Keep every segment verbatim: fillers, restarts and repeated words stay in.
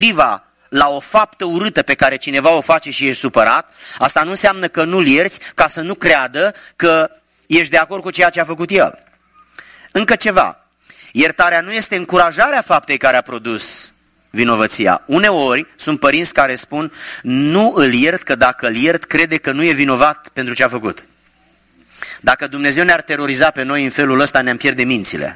împotriva la o faptă urâtă pe care cineva o face și ești supărat, asta nu înseamnă că nu-l ierți ca să nu creadă că ești de acord cu ceea ce a făcut el. Încă ceva. Iertarea nu este încurajarea faptei care a produs vinovăția. Uneori sunt părinți care spun, nu îl iert, că dacă îl iert, crede că nu e vinovat pentru ce a făcut. Dacă Dumnezeu ne-ar teroriza pe noi în felul ăsta, ne-am pierde mințile.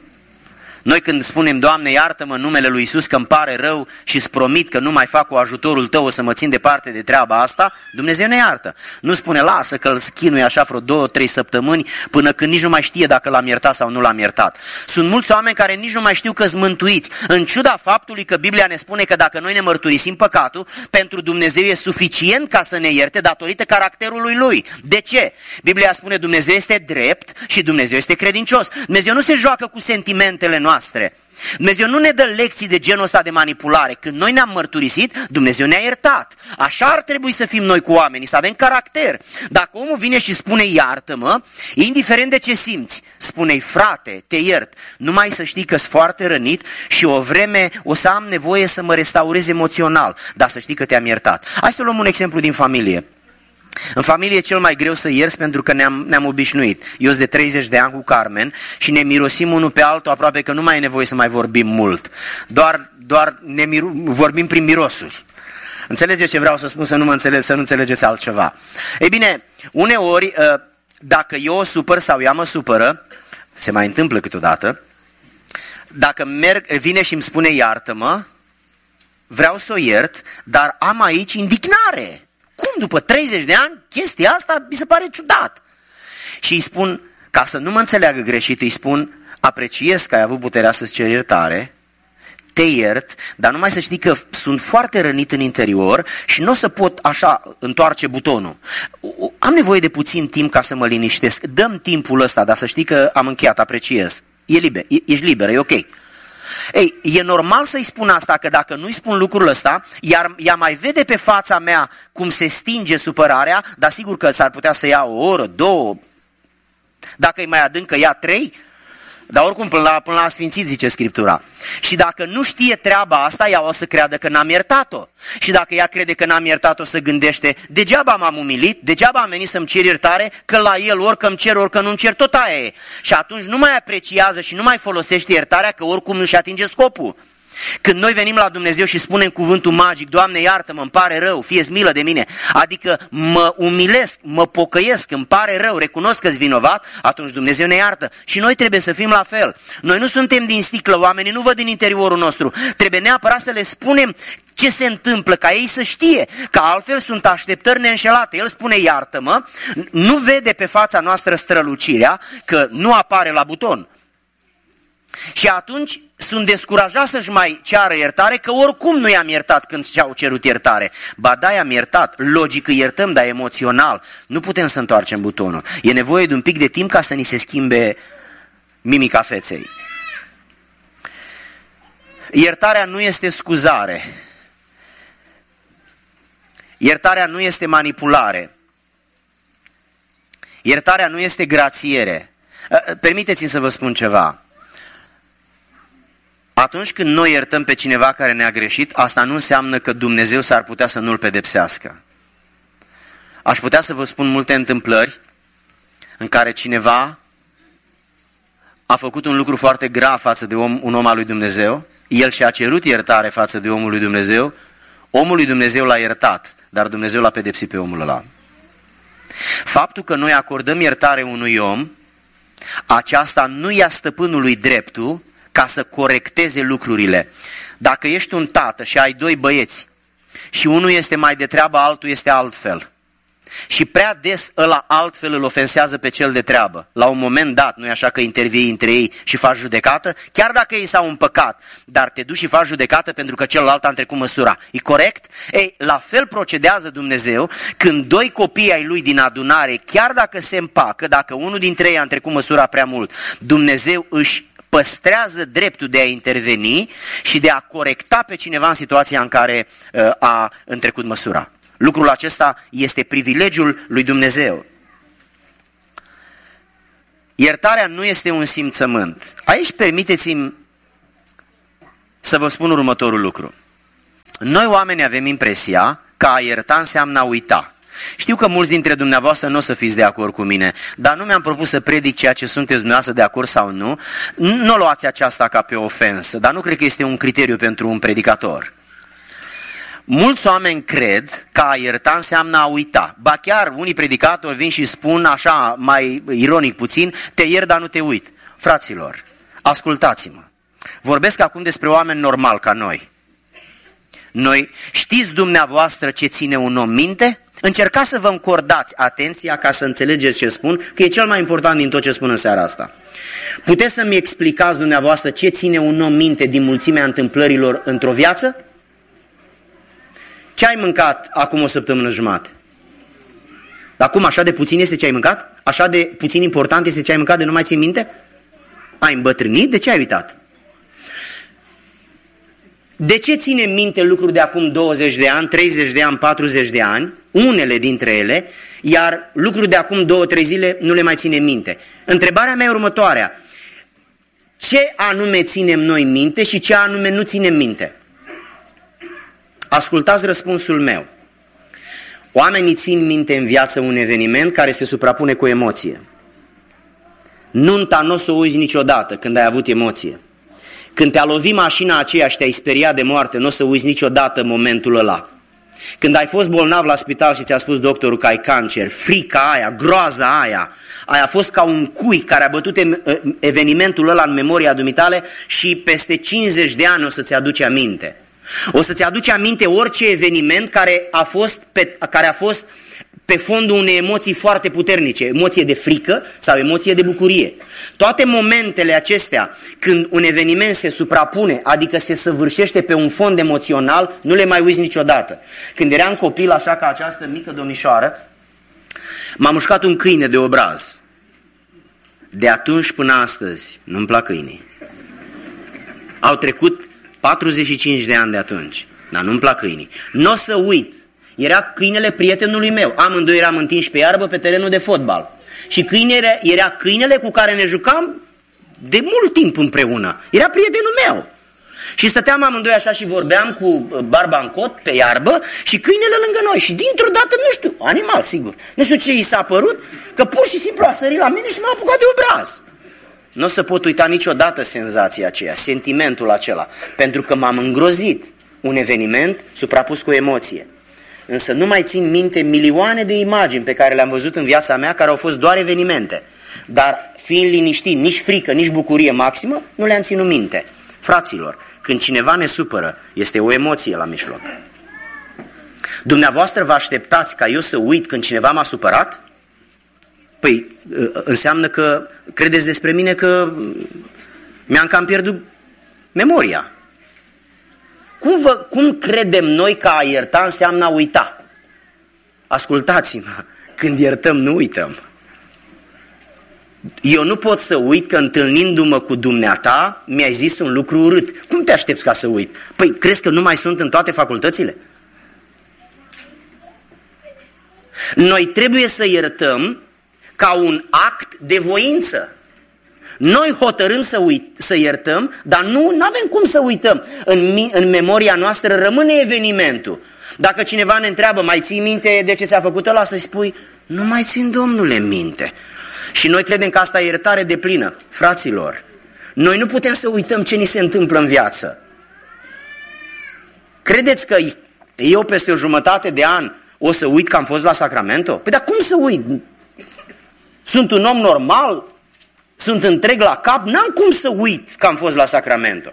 Noi când spunem, Doamne, iartă-mă în numele lui Iisus că îmi pare rău și îți promit că nu mai fac cu ajutorul Tău, o să mă țin departe de treaba asta, Dumnezeu ne iartă. Nu spune, lasă că îl schinui așa vreo două, trei săptămâni până când nici nu mai știe dacă l-am iertat sau nu l-am iertat. Sunt mulți oameni care nici nu mai știu că-s mântuiți, în ciuda faptului că Biblia ne spune că dacă noi ne mărturisim păcatul, pentru Dumnezeu e suficient ca să ne ierte datorită caracterului Lui. De ce? Biblia spune, Dumnezeu este drept și Dumnezeu este credincios. Dumnezeu nu se joacă cu sentimentele noastre. Dumnezeu nu ne dă lecții de genul ăsta de manipulare. Când noi ne-am mărturisit, Dumnezeu ne-a iertat. Așa ar trebui să fim noi cu oamenii, să avem caracter. Dacă omul vine și spune iartă-mă, indiferent de ce simți, spune-i frate, te iert, numai să știi că-s foarte rănit și o vreme o să am nevoie să mă restaurez emoțional, dar să știi că te-am iertat. Hai să luăm un exemplu din familie. În familie e cel mai greu să ierți pentru că ne-am, ne-am obișnuit. Eu sunt de treizeci de ani cu Carmen și ne mirosim unul pe altul, aproape că nu mai e nevoie să mai vorbim mult. Doar, doar ne miru- vorbim prin mirosuri. Înțelegeți ce vreau să spun, să nu mă înțeleg, să nu înțelegeți altceva. Ei bine, uneori, dacă eu o supăr sau ea mă supără, se mai întâmplă câteodată, dacă merg, vine și îmi spune iartă-mă, vreau să o iert, dar am aici indignare. Cum după treizeci de ani chestia asta mi se pare ciudat? Și îi spun, ca să nu mă înțeleagă greșit, îi spun, apreciez că ai avut puterea să-ți ceri iertare, te iert, dar numai să știi că sunt foarte rănit în interior și nu o să pot așa întoarce butonul. Am nevoie de puțin timp ca să mă liniștesc. Dăm timpul ăsta, dar să știi că am încheiat, apreciez. E liber, e, ești liberă, e ok. Ei, e normal să-i spun asta, că dacă nu-i spun lucrul ăsta, iar ea mai vede pe fața mea cum se stinge supărarea, dar sigur că s-ar putea să ia o oră, două, dacă e mai adâncă, ia trei, dar oricum până la, până la sfințit, zice Scriptura. Și dacă nu știe treaba asta, ea o să creadă că n-am iertat-o. Și dacă ea crede că n-am iertat-o, să gândește, degeaba m-am umilit, degeaba am venit să-mi cer iertare, că la el orică îmi cer, orică nu-mi cer, tot aia e. Și atunci nu mai apreciază și nu mai folosește iertarea, că oricum nu-și atinge scopul. Când noi venim la Dumnezeu și spunem cuvântul magic, Doamne iartă-mă, îmi pare rău, fie-ți milă de mine, adică mă umilesc, mă pocăiesc, îmi pare rău, recunosc că-s vinovat, atunci Dumnezeu ne iartă. Și noi trebuie să fim la fel. Noi nu suntem din sticlă, oamenii nu văd din interiorul nostru. Trebuie neapărat să le spunem ce se întâmplă, ca ei să știe, că altfel sunt așteptări neînșelate. El spune iartă-mă, nu vede pe fața noastră strălucirea, că nu apare la buton. Și atunci sunt descurajați să-și mai ceară iertare, că oricum nu i-am iertat când și-au cerut iertare. Ba da, i-am iertat, logic îi iertăm, dar emoțional nu putem să întoarcem butonul. E nevoie de un pic de timp ca să ni se schimbe mimica feței. Iertarea nu este scuzare. Iertarea nu este manipulare. Iertarea nu este grațiere. Permiteți-mi să vă spun ceva. Atunci când noi iertăm pe cineva care ne-a greșit, asta nu înseamnă că Dumnezeu s-ar putea să nu-l pedepsească. Aș putea să vă spun multe întâmplări în care cineva a făcut un lucru foarte grav față de om, un om al lui Dumnezeu, el și-a cerut iertare față de omul lui Dumnezeu, omul lui Dumnezeu l-a iertat, dar Dumnezeu l-a pedepsit pe omul ăla. Faptul că noi acordăm iertare unui om, aceasta nu ia stăpânului dreptul ca să corecteze lucrurile. Dacă ești un tată și ai doi băieți și unul este mai de treabă, altul este altfel, și prea des ăla altfel îl ofensează pe cel de treabă, la un moment dat, nu e așa că intervii între ei și faci judecată, chiar dacă ei s-au împăcat, dar te duci și faci judecată pentru că celălalt a întrecut măsura. E corect? Ei, la fel procedează Dumnezeu când doi copii ai lui din adunare, chiar dacă se împacă, dacă unul dintre ei a întrecut măsura prea mult, Dumnezeu își păstrează dreptul de a interveni și de a corecta pe cineva în situația în care uh, a întrecut măsura. Lucrul acesta este privilegiul lui Dumnezeu. Iertarea nu este un simțământ. Aici permiteți-mi să vă spun următorul lucru. Noi oameni avem impresia că a ierta înseamnă a uita. Știu că mulți dintre dumneavoastră nu o să fiți de acord cu mine, dar nu mi-am propus să predic ceea ce sunteți dumneavoastră de acord sau nu. Nu luați aceasta ca pe ofensă, dar nu cred că este un criteriu pentru un predicator. Mulți oameni cred că a ierta înseamnă a uita. Ba chiar unii predicatori vin și spun așa, mai ironic puțin, te iert, dar nu te uit. Fraților, ascultați-mă. Vorbesc acum despre oameni normali ca noi. Noi știți dumneavoastră ce ține un om minte? Încercați să vă încordați atenția ca să înțelegeți ce spun, că e cel mai important din tot ce spun în seara asta. Puteți să-mi explicați dumneavoastră ce ține un om minte din mulțimea întâmplărilor într-o viață? Ce ai mâncat acum o săptămână jumătate? Dar cum, așa de puțin este ce ai mâncat? Așa de puțin important este ce ai mâncat de nu mai ții minte? Ai îmbătrânit? De ce ai uitat? De ce ține minte lucruri de acum douăzeci de ani, treizeci de ani, patruzeci de ani, unele dintre ele, iar lucruri de acum două, trei zile nu le mai ține minte? Întrebarea mea e următoarea. Ce anume ținem noi minte și ce anume nu ținem minte? Ascultați răspunsul meu. Oamenii țin minte în viață un eveniment care se suprapune cu o emoție. Nunta nu o să o uiți niciodată când ai avut emoție. Când te-a lovit mașina aceea și te-ai speriat de moarte, nu o să uiți niciodată momentul ăla. Când ai fost bolnav la spital și ți-a spus doctorul că ai cancer, frica aia, groaza aia, aia a fost ca un cui care a bătut evenimentul ăla în memoria dumitale și peste cincizeci de ani o să-ți aduce aminte. O să-ți aduce aminte orice eveniment care a fost pe, care a fost pe fondul unei emoții foarte puternice, emoție de frică sau emoție de bucurie. Toate momentele acestea, când un eveniment se suprapune, adică se săvârșește pe un fond emoțional, nu le mai uiți niciodată. Când eram copil, așa ca această mică domnișoară, m-a mușcat un câine de obraz. De atunci până astăzi, nu-mi plac câinii. Au trecut patruzeci și cinci de ani de atunci, dar nu-mi plac câinii. Nu o să uit. Era câinele prietenului meu. Amândoi eram întinși pe iarbă pe terenul de fotbal. Și câinele era câinele cu care ne jucam de mult timp împreună. Era prietenul meu. Și stăteam amândoi așa și vorbeam cu barba în cot pe iarbă și câinele lângă noi. Și dintr-o dată, nu știu, animal sigur, nu știu ce i s-a părut, că pur și simplu a sărit la mine și m-a apucat de obraz. Nu o să pot uita niciodată senzația aceea, sentimentul acela, pentru că m-am îngrozit. Un eveniment suprapus cu o emoție. Însă nu mai țin minte milioane de imagini pe care le-am văzut în viața mea, care au fost doar evenimente. Dar fiind liniștit, nici frică, nici bucurie maximă, nu le-am ținut minte. Fraților, când cineva ne supără, este o emoție la mijloc. Dumneavoastră vă așteptați ca eu să uit când cineva m-a supărat? Păi, înseamnă că credeți despre mine că mi-am cam pierdut memoria. Cum, vă, cum credem noi că a ierta înseamnă a uita? Ascultați-mă, când iertăm, nu uităm. Eu nu pot să uit că întâlnindu-mă cu dumneata, mi-ai zis un lucru urât. Cum te aștepți ca să uit? Păi, crezi că nu mai sunt în toate facultățile? Noi trebuie să iertăm ca un act de voință. Noi hotărâm să, uit, să iertăm, dar nu avem cum să uităm. În, în memoria noastră rămâne evenimentul. Dacă cineva ne întreabă, mai ții minte de ce ți-a făcut ăla? Să-i spui, nu mai țin, domnule, minte. Și noi credem că asta e iertare deplină. Fraților, noi nu putem să uităm ce ni se întâmplă în viață. Credeți că eu peste o jumătate de an o să uit că am fost la Sacramento? Păi dar cum să uit? Sunt un om normal? Sunt întreg la cap? N-am cum să uit că am fost la Sacramento.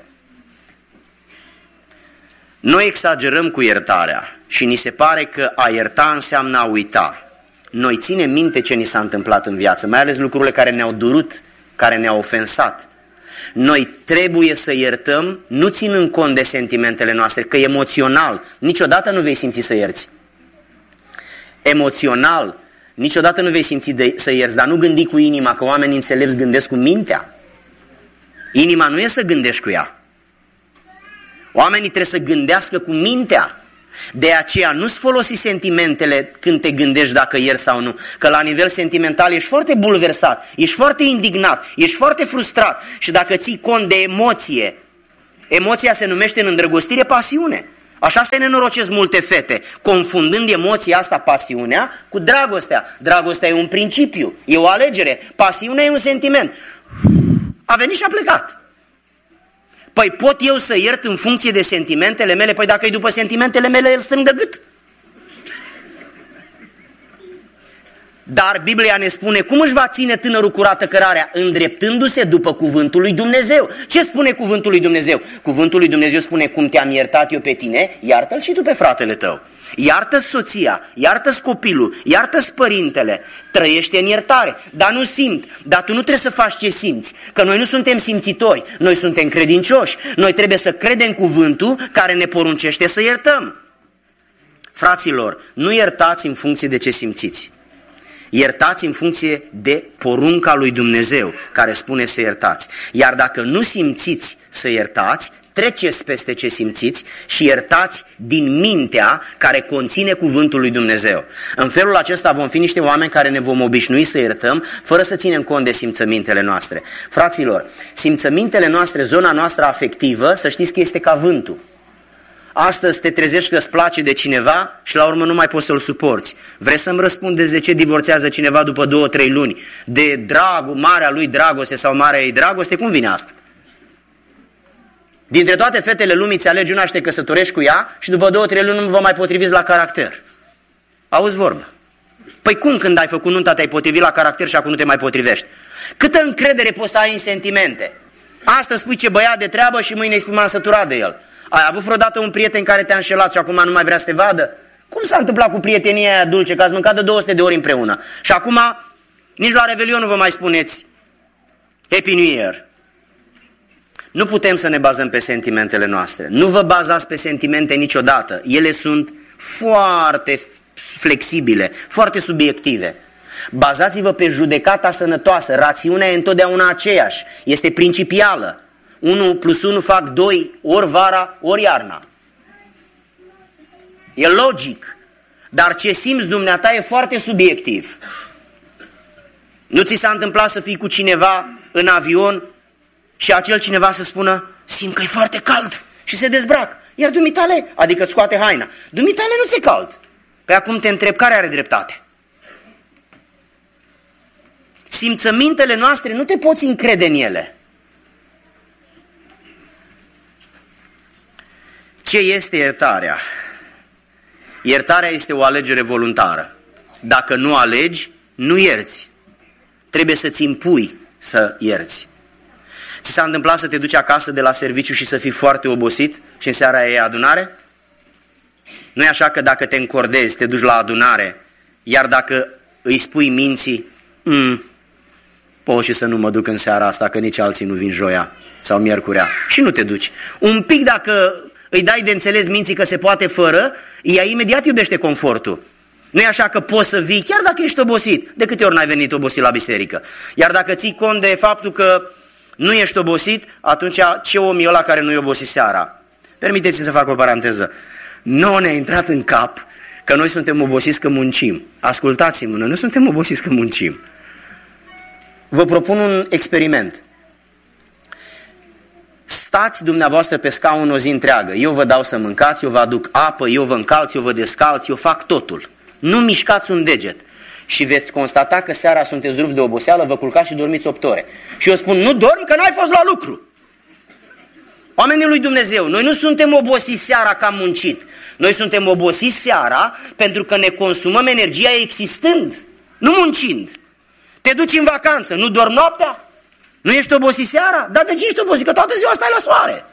Noi exagerăm cu iertarea și ni se pare că a ierta înseamnă a uita. Noi ținem minte ce ni s-a întâmplat în viață, mai ales lucrurile care ne-au durut, care ne-au ofensat. Noi trebuie să iertăm, nu ținând cont de sentimentele noastre, că emoțional niciodată nu vei simți să ierți. Emoțional niciodată nu vei simți de, să ierți, dar nu gândi cu inima, că oamenii înțelepți gândesc cu mintea. Inima nu e să gândești cu ea. Oamenii trebuie să gândească cu mintea. De aceea nu-ți folosi sentimentele când te gândești dacă ierți sau nu. Că la nivel sentimental ești foarte bulversat, ești foarte indignat, ești foarte frustrat. Și dacă ții cont de emoție, emoția se numește în îndrăgostire pasiune. Așa se nenorocesc multe fete, confundând emoția asta, pasiunea, cu dragostea. Dragostea e un principiu, e o alegere, pasiunea e un sentiment. A venit și a plecat. Păi pot eu să iert în funcție de sentimentele mele? Păi dacă e după sentimentele mele, îl strâng de gât. Dar Biblia ne spune cum își va ține tânărul curată cărarea, îndreptându-se după cuvântul lui Dumnezeu. Ce spune cuvântul lui Dumnezeu? Cuvântul lui Dumnezeu spune: cum te-am iertat eu pe tine, iartă-l și tu pe fratele tău. Iartă-ți soția, iartă-ți copilul, iartă-ți părintele, trăiește în iertare, dar nu simt. Dar tu nu trebuie să faci ce simți, că noi nu suntem simțitori, noi suntem credincioși. Noi trebuie să credem cuvântul care ne poruncește să iertăm. Fraților, nu iertați în funcție de ce simțiți. Iertați în funcție de porunca lui Dumnezeu, care spune să iertați. Iar dacă nu simțiți să iertați, treceți peste ce simțiți și iertați din mintea care conține cuvântul lui Dumnezeu. În felul acesta vom fi niște oameni care ne vom obișnui să iertăm, fără să ținem cont de simțămintele noastre. Fraților, simțămintele noastre, zona noastră afectivă, să știți că este ca vântul. Astăzi te trezești că îți place de cineva și la urmă nu mai poți să-l suporți. Vrei să-mi răspundeți de ce divorțează cineva după două, trei luni? De dragul, marea lui dragoste sau marea ei dragoste? Cum vine asta? Dintre toate fetele lumii ți alegi una și te căsătorești cu ea și după două, trei luni nu vă mai potriviți la caracter. Auzi vorba. Păi cum când ai făcut nunta te-ai potrivit la caracter și acum nu te mai potrivești? Câtă încredere poți să ai în sentimente? Astăzi spui ce băiat de treabă și mâine îi spui m-am săturat de el. Ai avut vreodată un prieten care te-a înșelat și acum nu mai vrea să te vadă? Cum s-a întâmplat cu prietenia aia dulce, că ați mâncat de două sute de ori împreună? Și acum nici la Revelion nu vă mai spuneți Happy New Year. Nu putem să ne bazăm pe sentimentele noastre. Nu vă bazați pe sentimente niciodată. Ele sunt foarte flexibile, foarte subiective. Bazați-vă pe judecata sănătoasă. Rațiunea e întotdeauna aceeași. Este principială. unu plus unu fac doi, ori vara, ori iarna. E logic. Dar ce simți dumneata e foarte subiectiv. Nu ți s-a întâmplat să fii cu cineva în avion și acel cineva să spună: simt că e foarte cald și se dezbracă. Iar dumitale, adică scoate haina, dumitale nu ți-e cald. Păi acum te întreb, care are dreptate? Simțămintele noastre nu te poți încrede în ele. Ce este iertarea? Iertarea este o alegere voluntară. Dacă nu alegi, nu ierți. Trebuie să-ți impui să ierți. Ți s-a întâmplat să te duci acasă de la serviciu și să fii foarte obosit și în seara e adunare? Nu e așa că dacă te încordezi, te duci la adunare, iar dacă îi spui minții, mm, pot și să nu mă duc în seara asta, că nici alții nu vin joia sau miercurea, și nu te duci. Un pic dacă îi dai de înțeles minții că se poate fără, ea imediat iubește confortul. Nu e așa că poți să vii, chiar dacă ești obosit. De câte ori n-ai venit obosit la biserică? Iar dacă ții cont de faptul că nu ești obosit, atunci ce om e ăla care nu e obosit seara? Permiteți-mi să fac o paranteză. Nu ne-a intrat în cap că noi suntem obosiți că muncim. Ascultați-mă, noi nu suntem obosiți că muncim. Vă propun un experiment. Stați dumneavoastră pe scaun o zi întreagă. Eu vă dau să mâncați, eu vă aduc apă, eu vă încalț, eu vă descalț, eu fac totul. Nu mișcați un deget. Și veți constata că seara sunteți rupt de oboseală, vă culcați și dormiți opt ore. Și eu spun, nu dorm că n-ai fost la lucru. Oamenii lui Dumnezeu, noi nu suntem obosiți seara că am muncit. Noi suntem obosiți seara pentru că ne consumăm energia existând, nu muncind. Te duci în vacanță, nu dormi noaptea? Nu ești obosit seara? Dar de ce ești obosit? Că toată ziua stai la soare.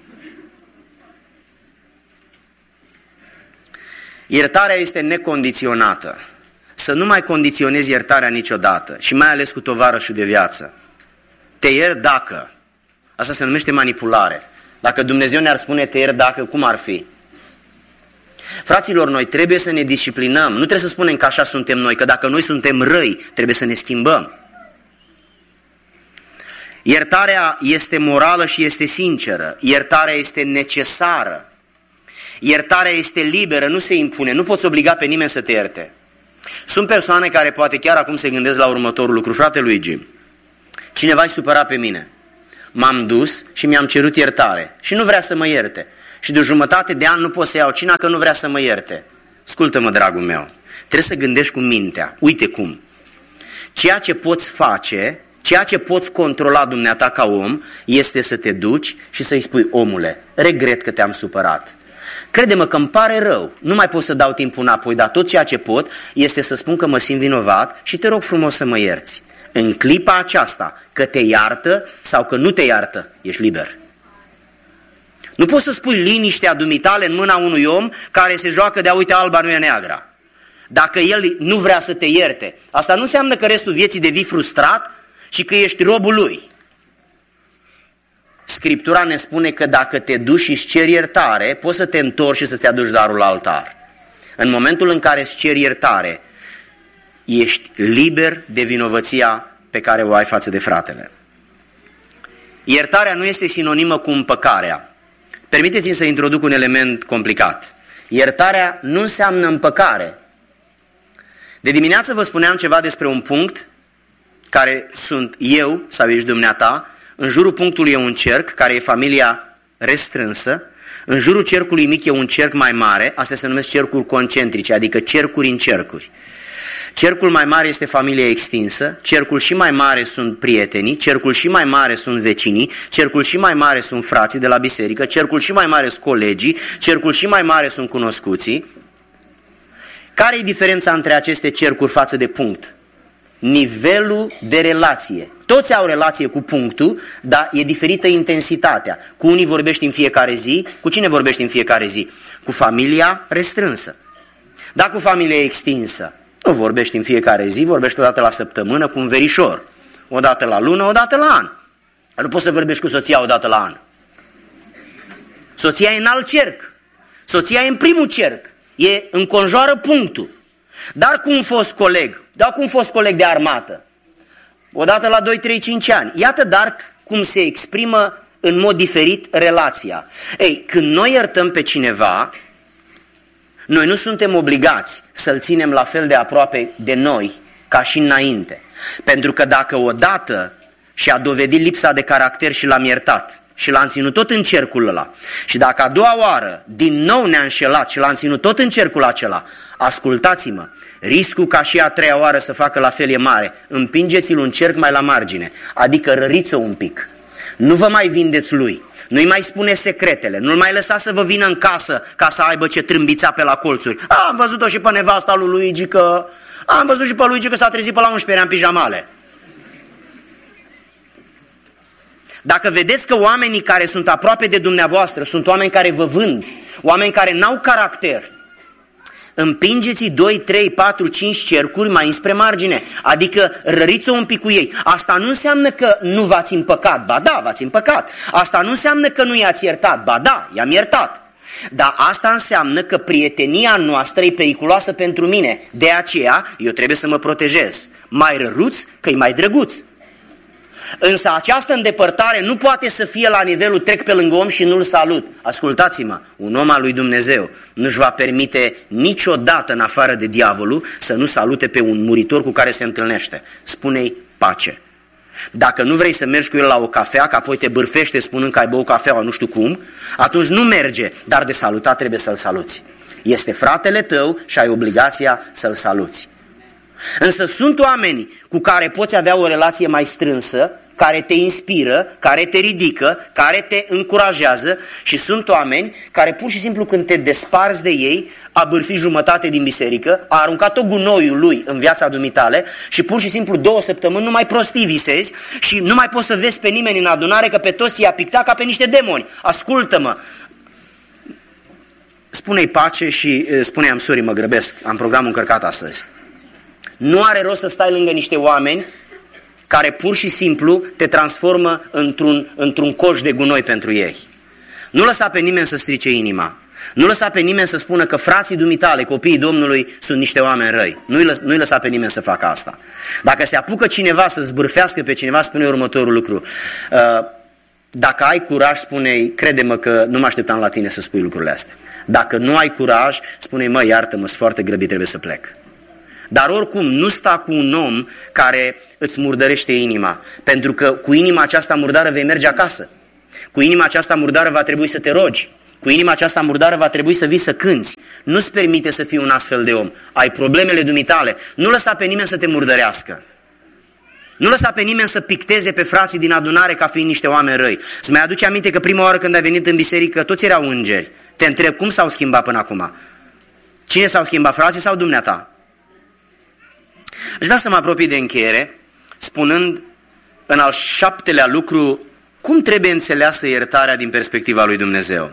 Iertarea este necondiționată. Să nu mai condiționezi iertarea niciodată și mai ales cu tovarășul de viață. Te iert dacă. Asta se numește manipulare. Dacă Dumnezeu ne-ar spune te iert dacă, cum ar fi? Fraților, noi trebuie să ne disciplinăm. Nu trebuie să spunem că așa suntem noi, că dacă noi suntem răi, trebuie să ne schimbăm. Iertarea este morală și este sinceră. Iertarea este necesară. Iertarea este liberă, nu se impune. Nu poți obliga pe nimeni să te ierte. Sunt persoane care poate chiar acum se gândesc la următorul lucru. Frate Luigi, cineva-i supărat pe mine. M-am dus și mi-am cerut iertare și nu vrea să mă ierte. și de o jumătate de an nu pot să iau cina că nu vrea să mă ierte. Ascultă-mă, dragul meu, trebuie să gândești cu mintea. Uite cum. Ceea ce poți face, ceea ce poți controla dumneata ca om, este să te duci și să-i spui: omule, regret că te-am supărat. Crede-mă că îmi pare rău, nu mai pot să dau timpul înapoi, dar tot ceea ce pot este să spun că mă simt vinovat și te rog frumos să mă ierți. În clipa aceasta, că te iartă sau că nu te iartă, ești liber. Nu poți să spui liniștea dumitale în mâna unui om care se joacă de-a uite alba nu e neagra. Dacă el nu vrea să te ierte, asta nu înseamnă că restul vieții devii frustrat și că ești robul lui. Scriptura ne spune că dacă te duci și îți ceri iertare, poți să te întorci și să-ți aduci darul la altar. În momentul în care îți ceri iertare, ești liber de vinovăția pe care o ai față de fratele. Iertarea nu este sinonimă cu împăcarea. Permiteți-mi să introduc un element complicat. Iertarea nu înseamnă împăcare. De dimineață vă spuneam ceva despre un punct care sunt eu sau ești dumneata. În jurul punctului e un cerc, care e familia restrânsă. În jurul cercului mic e un cerc mai mare, astea se numesc cercuri concentrice, adică cercuri în cercuri. Cercul mai mare este familia extinsă, cercul și mai mare sunt prietenii, cercul și mai mare sunt vecinii, cercul și mai mare sunt frații de la biserică, cercul și mai mare sunt colegii, cercul și mai mare sunt cunoscuții. Care e diferența între aceste cercuri față de punct? Nivelul de relație. Toți au relație cu punctul, dar e diferită intensitatea. Cu unii vorbești în fiecare zi, cu cine vorbești în fiecare zi? Cu familia restrânsă. Dar cu familia extinsă, nu vorbești în fiecare zi, vorbești o dată la săptămână cu un verișor. O dată la lună, o dată la an. Nu poți să vorbești cu soția o dată la an. Soția e în alt cerc. Soția e în primul cerc. E înconjoară punctul. Dar cu un fost coleg, dar cu un fost coleg de armată, odată la doi, trei, cinci ani. Iată dar cum se exprimă în mod diferit relația. Ei, când noi iertăm pe cineva, noi nu suntem obligați să-l ținem la fel de aproape de noi ca și înainte. Pentru că dacă odată și-a dovedit lipsa de caracter și l-am iertat și l-am ținut tot în cercul ăla, și dacă a doua oară din nou ne-a înșelat și l-am ținut tot în cercul acela, ascultați-mă, riscul ca și a treia oară să facă la fel e mare. Împingeți-l un cerc mai la margine, adică răriți-o un pic. Nu vă mai vindeți lui, nu-i mai spune secretele, nu-l mai lăsa să vă vină în casă ca să aibă ce trâmbița pe la colțuri. A, am văzut-o și pe nevasta lui Luigi că... A, am văzut și pe Luigi că s-a trezit pe la unsprezece ani în pijamale. Dacă vedeți că oamenii care sunt aproape de dumneavoastră sunt oameni care vă vând, oameni care n-au caracter, împingeți-i doi, trei, patru, cinci cercuri mai înspre margine, adică răriți-o un pic cu ei. Asta nu înseamnă că nu v-ați împăcat, ba da, v-ați împăcat. Asta nu înseamnă că nu i-ați iertat, ba da, i-am iertat. Dar asta înseamnă că prietenia noastră e periculoasă pentru mine, de aceea eu trebuie să mă protejez. Mai răruț că-i mai drăguț. Însă această îndepărtare nu poate să fie la nivelul trec pe lângă om și nu-l salut. Ascultați-mă, un om al lui Dumnezeu nu-și va permite niciodată în afară de diavolul să nu salute pe un muritor cu care se întâlnește. Spune-i pace. Dacă nu vrei să mergi cu el la o cafea, că apoi te bârfește spunând că ai băut cafeaua nu știu cum, atunci nu merge, dar de salutat trebuie să-l saluți. Este fratele tău și ai obligația să-l saluți. Însă sunt oameni cu care poți avea o relație mai strânsă, care te inspiră, care te ridică, care te încurajează, și sunt oameni care pur și simplu când te desparți de ei, a bârfit jumătate din biserică, a aruncat tot gunoiul lui în viața dumitale și pur și simplu două săptămâni numai prostii visezi și nu mai poți să vezi pe nimeni în adunare, că pe toți i-a pictat ca pe niște demoni. Ascultă-mă! Spune-i pace și spune-i I'm sorry, mă grăbesc, am programul încărcat astăzi. Nu are rost să stai lângă niște oameni care pur și simplu te transformă într-un, într-un coș de gunoi pentru ei. Nu lăsa pe nimeni să strice inima. Nu lăsa pe nimeni să spună că frații dumitale, copiii Domnului, sunt niște oameni răi. Nu-i, lăs, nu-i lăsa pe nimeni să facă asta. Dacă se apucă cineva să zbârfească pe cineva, spune următorul lucru. Dacă ai curaj, spune-i, crede-mă că nu mă așteptam la tine să spui lucrurile astea. Dacă nu ai curaj, spune-i, mă, iartă-mă, sunt foarte grăbit, trebuie să plec. Dar oricum nu sta cu un om care îți murdărește inima, pentru că cu inima aceasta murdară vei merge acasă. Cu inima aceasta murdară va trebui să te rogi. Cu inima aceasta murdară va trebui să vii să cânți. Nu-ți permite să fii un astfel de om. Ai problemele dumitale. Nu lăsa pe nimeni să te murdărească. Nu lăsa pe nimeni să picteze pe frații din adunare ca fiind niște oameni răi. Îți mai aduce aminte că prima oară când ai venit în biserică toți erau îngeri. Te întreb, cum s-au schimbat până acum? Cine s-au schimbat, frații sau dumneata? Aș vrea să mă apropii de încheiere, spunând în al șaptelea lucru cum trebuie înțeleasă iertarea din perspectiva lui Dumnezeu.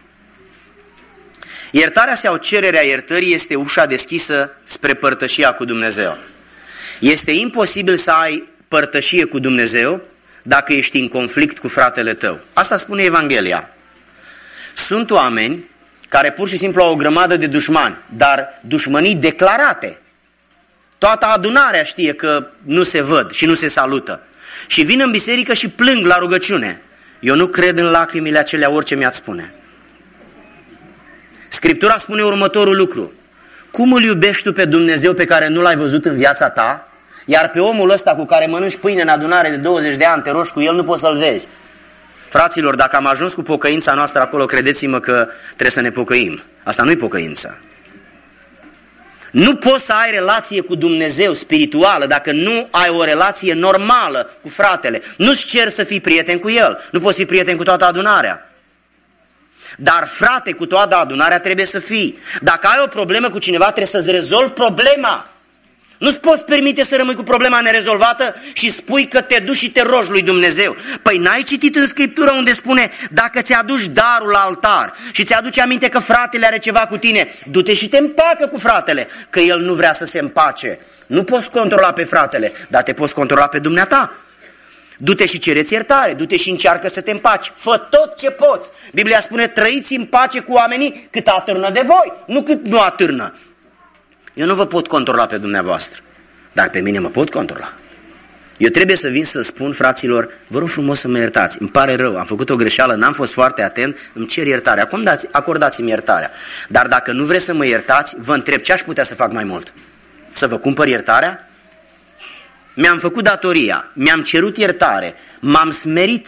Iertarea sau cererea iertării este ușa deschisă spre părtășia cu Dumnezeu. Este imposibil să ai părtășie cu Dumnezeu dacă ești în conflict cu fratele tău. Asta spune Evanghelia. Sunt oameni care pur și simplu au o grămadă de dușmani, dar dușmănii declarate. Toată adunarea știe că nu se văd și nu se salută. Și vin în biserică și plâng la rugăciune. Eu nu cred în lacrimile acelea, orice mi-ați spune. Scriptura spune următorul lucru. Cum îl iubești tu pe Dumnezeu pe care nu l-ai văzut în viața ta, iar pe omul ăsta cu care mănânci pâine în adunare de douăzeci de ani, te rogi cu el, nu poți să-l vezi? Fraților, dacă am ajuns cu pocăința noastră acolo, credeți-mă că trebuie să ne pocăim. Asta nu-i pocăință. Nu poți să ai relație cu Dumnezeu spirituală dacă nu ai o relație normală cu fratele. Nu-ți cer să fii prieten cu el. Nu poți fi prieten cu toată adunarea. Dar frate, cu toată adunarea trebuie să fii. Dacă ai o problemă cu cineva, trebuie să-ți rezolvi problema. Nu-ți poți permite să rămâi cu problema nerezolvată și spui că te duci și te rogi lui Dumnezeu. Păi n-ai citit în Scriptură unde spune, dacă ți-aduci darul la altar și ți-aduce aminte că fratele are ceva cu tine, du-te și te împacă cu fratele, că el nu vrea să se împace. Nu poți controla pe fratele, dar te poți controla pe dumneata. Du-te și cereți iertare, du-te și încearcă să te împaci. Fă tot ce poți. Biblia spune, trăiți în pace cu oamenii cât atârnă de voi, nu cât nu atârnă. Eu nu vă pot controla pe dumneavoastră, dar pe mine mă pot controla. Eu trebuie să vin să spun, fraților, vă rog frumos să mă iertați, îmi pare rău, am făcut o greșeală, n-am fost foarte atent, îmi cer iertare. Acum dați, acordați-mi iertarea. Dar dacă nu vreți să mă iertați, vă întreb ce aș putea să fac mai mult. Să vă cumpăr iertarea? Mi-am făcut datoria, mi-am cerut iertare, m-am smerit.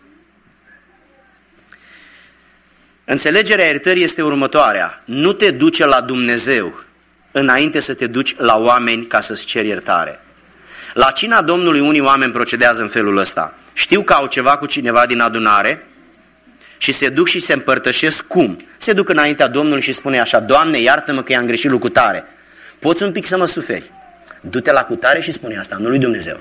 Înțelegerea iertării este următoarea. Nu te duce la Dumnezeu înainte să te duci la oameni ca să-ți ceri iertare. La cina Domnului unii oameni procedează în felul ăsta. Știu că au ceva cu cineva din adunare și se duc și se împărtășesc cum? Se duc înaintea Domnului și spune așa, Doamne, iartă-mă că i-am greșit lui cutare. Poți un pic să mă suferi? Du-te la cutare și spune asta, nu lui Dumnezeu.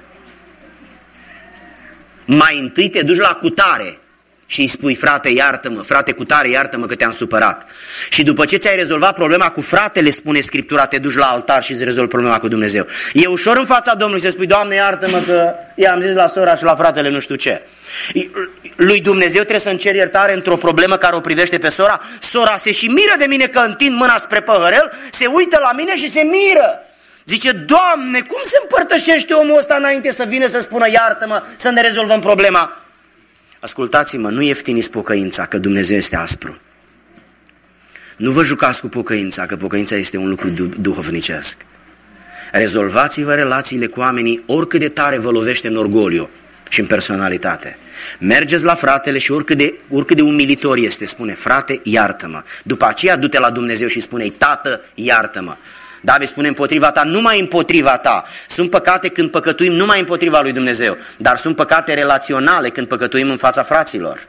Mai întâi te duci la cutare și îi spui, frate, iartă-mă, frate cutare, iartă-mă că te-am supărat. Și după ce ți-ai rezolvat problema cu fratele, spune Scriptura, te duci la altar și îți rezolvi problema cu Dumnezeu. E ușor în fața Domnului să spui, Doamne, iartă-mă că i-am zis la sora și la fratele nu știu ce. Lui Dumnezeu trebuie să-mi cer iertare într-o problemă care o privește pe sora. Sora se și miră de mine că întind mâna spre păhărel, se uită la mine și se miră. Zice, Doamne, cum se împărtășește omul ăsta înainte să vină să spună, iartă-mă, să ne rezolvăm problema? Ascultați-mă, nu ieftiniți pocăința, că Dumnezeu este aspru. Nu vă jucați cu pocăința, că pocăința este un lucru duhovnicesc. Rezolvați-vă relațiile cu oamenii oricât de tare vă lovește în orgoliu și în personalitate. Mergeți la fratele și oricât de, oricât de umilitor este, spune, frate, iartă-mă. După aceea du-te la Dumnezeu și spune-i, Tată, iartă-mă. David spune împotriva ta, numai împotriva ta. Sunt păcate când păcătuim numai împotriva lui Dumnezeu, dar sunt păcate relaționale când păcătuim în fața fraților.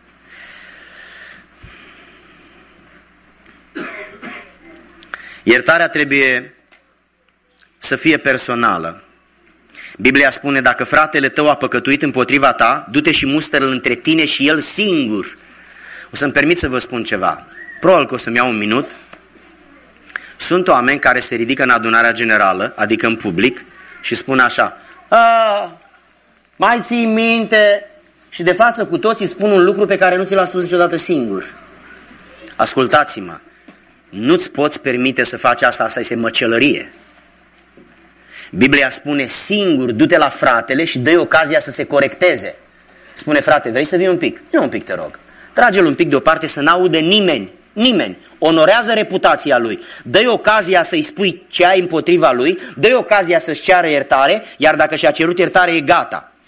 Iertarea trebuie să fie personală. Biblia spune, dacă fratele tău a păcătuit împotriva ta, du-te și mustră-l între tine și el singur. O să-mi permit să vă spun ceva. Probabil că o să-mi iau un minut. Sunt oameni care se ridică în adunarea generală, adică în public, și spun așa, a, mai ții minte? Și de față cu toții spun un lucru pe care nu ți l-a spus niciodată singur. Ascultați-mă, nu-ți poți permite să faci asta, asta este măcelărie. Biblia spune singur, du-te la fratele și dă-i ocazia să se corecteze. Spune, frate, vrei să vii un pic? Nu un pic, te rog. Trage-l un pic deoparte să n-audă nimeni. Nimeni. Onorează reputația lui. Dă-i ocazia să-i spui ce ai împotriva lui, dă-i ocazia să-și ceară iertare, iar dacă și-a cerut iertare, e gata.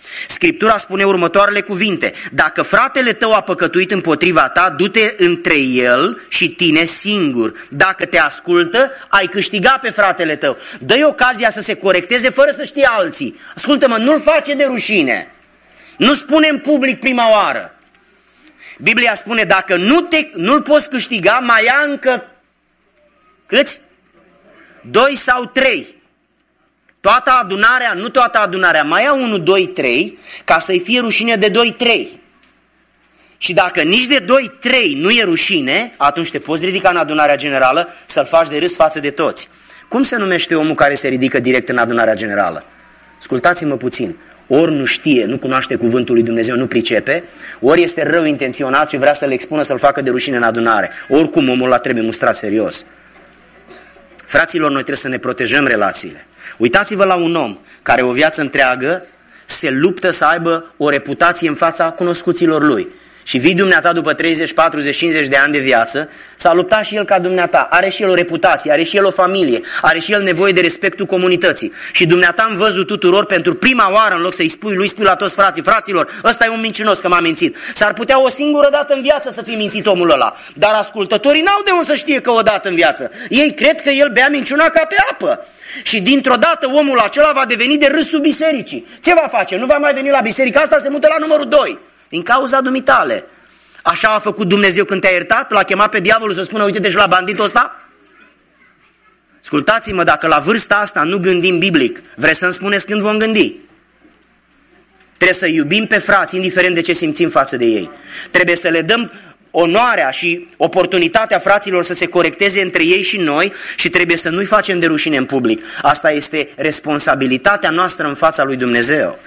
Scriptura spune următoarele cuvinte: dacă fratele tău a păcătuit împotriva ta, du-te între el și tine singur. Dacă te ascultă, ai câștigat pe fratele tău. Dă-i ocazia să se corecteze fără să știe alții. Ascultă-mă, nu-l face de rușine. Nu spune în public prima oară. Biblia spune, dacă nu te, nu-l poți câștiga, mai ia încă câți? Doi sau trei. Toată adunarea, nu toată adunarea, mai ia unu, doi, trei, ca să-i fie rușine de doi, trei. Și dacă nici de doi, trei nu e rușine, atunci te poți ridica în adunarea generală să-l faci de râs față de toți. Cum se numește omul care se ridică direct în adunarea generală? Ascultați-mă puțin. Ori nu știe, nu cunoaște cuvântul lui Dumnezeu, nu pricepe, ori este rău intenționat și vrea să-l expună, să-l facă de rușine în adunare. Oricum omul ăla trebuie mustrat serios. Fraților, noi trebuie să ne protejăm relațiile. Uitați-vă la un om care o viață întreagă se luptă să aibă o reputație în fața cunoscuților lui. Și vii dumneata după treizeci, patruzeci, cincizeci de ani de viață, s-a luptat și el ca dumneata, are și el o reputație, are și el o familie, are și el nevoie de respectul comunității. Și dumneata am văzut tuturor pentru prima oară, în loc să-i spui, lui spui la toți frații, fraților, ăsta e un mincinos că m-a mințit. S-ar putea o singură dată în viață să fi mințit omul ăla, dar ascultătorii n-au de unde să știe că o dată în viață. Ei cred că el bea minciuna ca pe apă. Și dintr-o dată omul acela va deveni de râsul bisericii. Ce va face? Nu va mai veni la biserica asta, se mută la numărul doi. Din cauza dumitale. Așa a făcut Dumnezeu când te-a iertat? L-a chemat pe diavolul să spună, uite-te și la banditul ăsta? Ascultați-mă, dacă la vârsta asta nu gândim biblic, vreți să-mi spuneți când vom gândi? Trebuie să iubim pe frați, indiferent de ce simțim față de ei. Trebuie să le dăm onoarea și oportunitatea fraților să se corecteze între ei și noi și trebuie să nu-i facem de rușine în public. Asta este responsabilitatea noastră în fața lui Dumnezeu.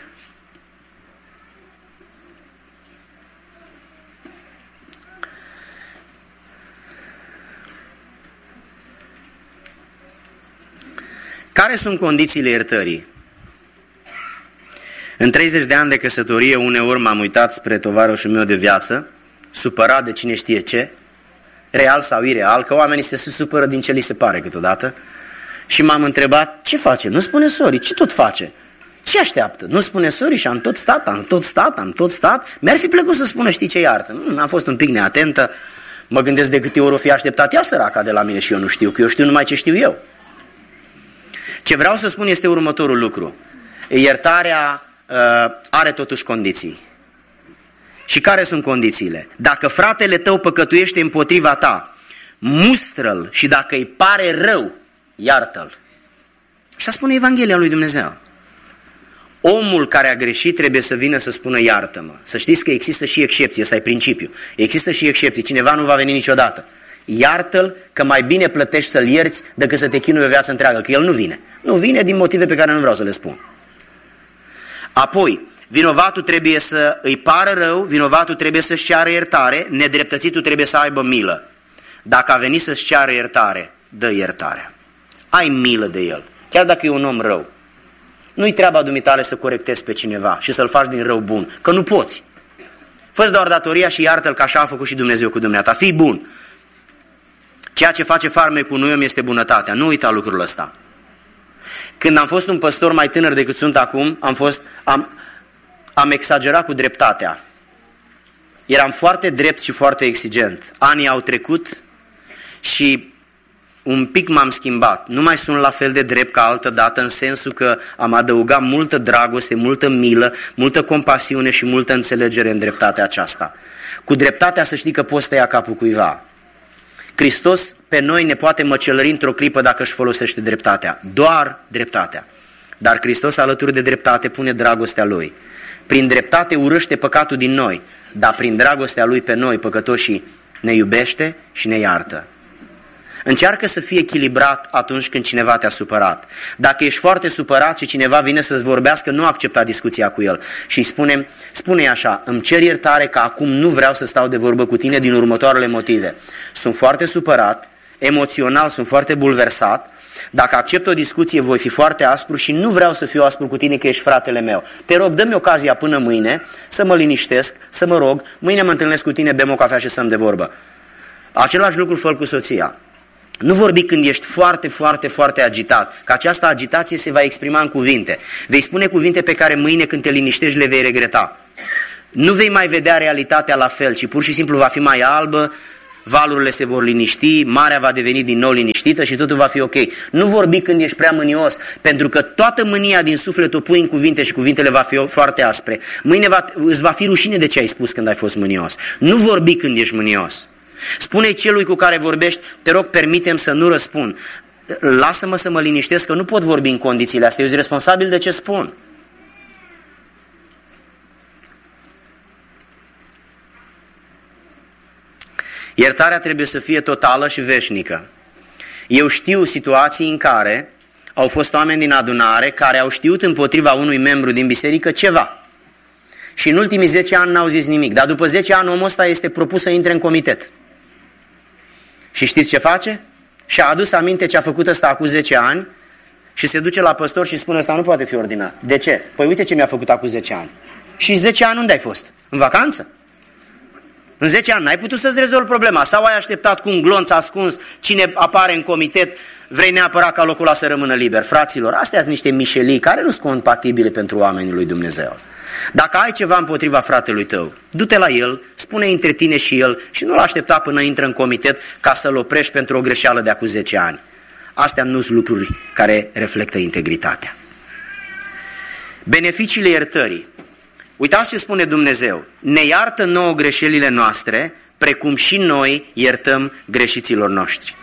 Care sunt condițiile iertării? În treizeci de ani de căsătorie, uneori m-am uitat spre tovarășul meu de viață, supărat de cine știe ce, real sau ireal, că oamenii se supără din ce li se pare câteodată, și m-am întrebat, ce face? Nu spune sorry, ce tot face? Ce așteaptă? Nu spune sorry și am tot stat, am tot stat, am tot stat. Mi-ar fi plăcut să spună, știi ce, iartă. Am fost un pic neatentă, mă gândesc de câte ori o fi așteptat ea săraca de la mine și eu nu știu, că eu știu numai ce știu eu. Ce vreau să spun este următorul lucru. Iertarea uh, are totuși condiții. Și care sunt condițiile? Dacă fratele tău păcătuiește împotriva ta, mustră-l și dacă îi pare rău, iartă-l. Așa spune Evanghelia lui Dumnezeu. Omul care a greșit trebuie să vină să spună iartă-mă. Să știți că există și excepții, ăsta e principiul. Există și excepții, cineva nu va veni niciodată. Iartă-l, că mai bine plătești să-l ierți decât să te chinui o viață întreagă, că el nu vine. Nu vine din motive pe care nu vreau să le spun. Apoi, vinovatul trebuie să îi pară rău, vinovatul trebuie să-și ceară iertare, nedreptățitul trebuie să aibă milă. Dacă a venit să-și ceară iertare, dă iertarea. Ai milă de el, chiar dacă e un om rău. Nu-i treaba dumitale să corectezi pe cineva și să-l faci din rău bun, că nu poți. Fă-ți doar datoria și iartă-l, că așa a făcut și Dumnezeu cu dumneata. Fii bun. Ceea ce face farmecul unui om este bunătatea. Nu uita lucrul ăsta. Când am fost un păstor mai tânăr decât sunt acum, am, fost, am, am exagerat cu dreptatea. Eram foarte drept și foarte exigent. Anii au trecut și un pic m-am schimbat. Nu mai sunt la fel de drept ca altă dată, în sensul că am adăugat multă dragoste, multă milă, multă compasiune și multă înțelegere în dreptatea aceasta. Cu dreptatea să știi că poți tăia capul cuiva. Hristos pe noi ne poate măcelări într-o clipă dacă își folosește dreptatea. Doar dreptatea. Dar Hristos alături de dreptate pune dragostea Lui. Prin dreptate urăște păcatul din noi, dar prin dragostea Lui pe noi, păcătoșii, ne iubește și ne iartă. Încearcă să fii echilibrat atunci când cineva te-a supărat. Dacă ești foarte supărat și cineva vine să-ți vorbească, nu accepta discuția cu el. Și spune, spune așa, îmi cer iertare că acum nu vreau să stau de vorbă cu tine din următoarele motive. Sunt foarte supărat, emoțional sunt foarte bulversat, dacă accept o discuție voi fi foarte aspru și nu vreau să fiu aspru cu tine că ești fratele meu. Te rog, dă-mi ocazia până mâine să mă liniștesc, să mă rog, mâine mă întâlnesc cu tine, bem o cafea și stăm de vorbă. Același lucru fă cu soția. Nu vorbi când ești foarte, foarte, foarte agitat, că această agitație se va exprima în cuvinte. Vei spune cuvinte pe care mâine când te liniștești le vei regreta. Nu vei mai vedea realitatea la fel, ci pur și simplu va fi mai albă, valurile se vor liniști, marea va deveni din nou liniștită și totul va fi ok. Nu vorbi când ești prea mânios, pentru că toată mânia din suflet o pui în cuvinte și cuvintele va fi foarte aspre. Mâine va, îți va fi rușine de ce ai spus când ai fost mânios. Nu vorbi când ești mânios. Spune-i celui cu care vorbești, te rog, permite-mi să nu răspund. Lasă-mă să mă liniștesc că nu pot vorbi în condițiile astea, eu sunt responsabil de ce spun. Iertarea trebuie să fie totală și veșnică. Eu știu situații în care au fost oameni din adunare care au știut împotriva unui membru din biserică ceva. Și în ultimii zece ani n-au zis nimic. Dar după zece ani omul ăsta este propus să intre în comitet. Și știți ce face? Și-a adus aminte ce a făcut ăsta acum zece ani și se duce la păstor și spune ăsta nu poate fi ordinat. De ce? Păi uite ce mi-a făcut acum zece ani. Și zece ani unde ai fost? În vacanță? În zece ani n-ai putut să-ți rezolvi problema sau ai așteptat cu un glonț ascuns cine apare în comitet, vrei neapărat ca locul ăla să rămână liber. Fraților, astea sunt niște mișelii care nu sunt compatibile pentru oamenii lui Dumnezeu. Dacă ai ceva împotriva fratelui tău, du-te la el, spune între tine și el și nu-l aștepta până intră în comitet ca să-l oprești pentru o greșeală de acum zece ani. Astea nu sunt lucruri care reflectă integritatea. Beneficiile iertării. Uitați ce spune Dumnezeu. Ne iartă nouă greșelile noastre, precum și noi iertăm greșiților noștri.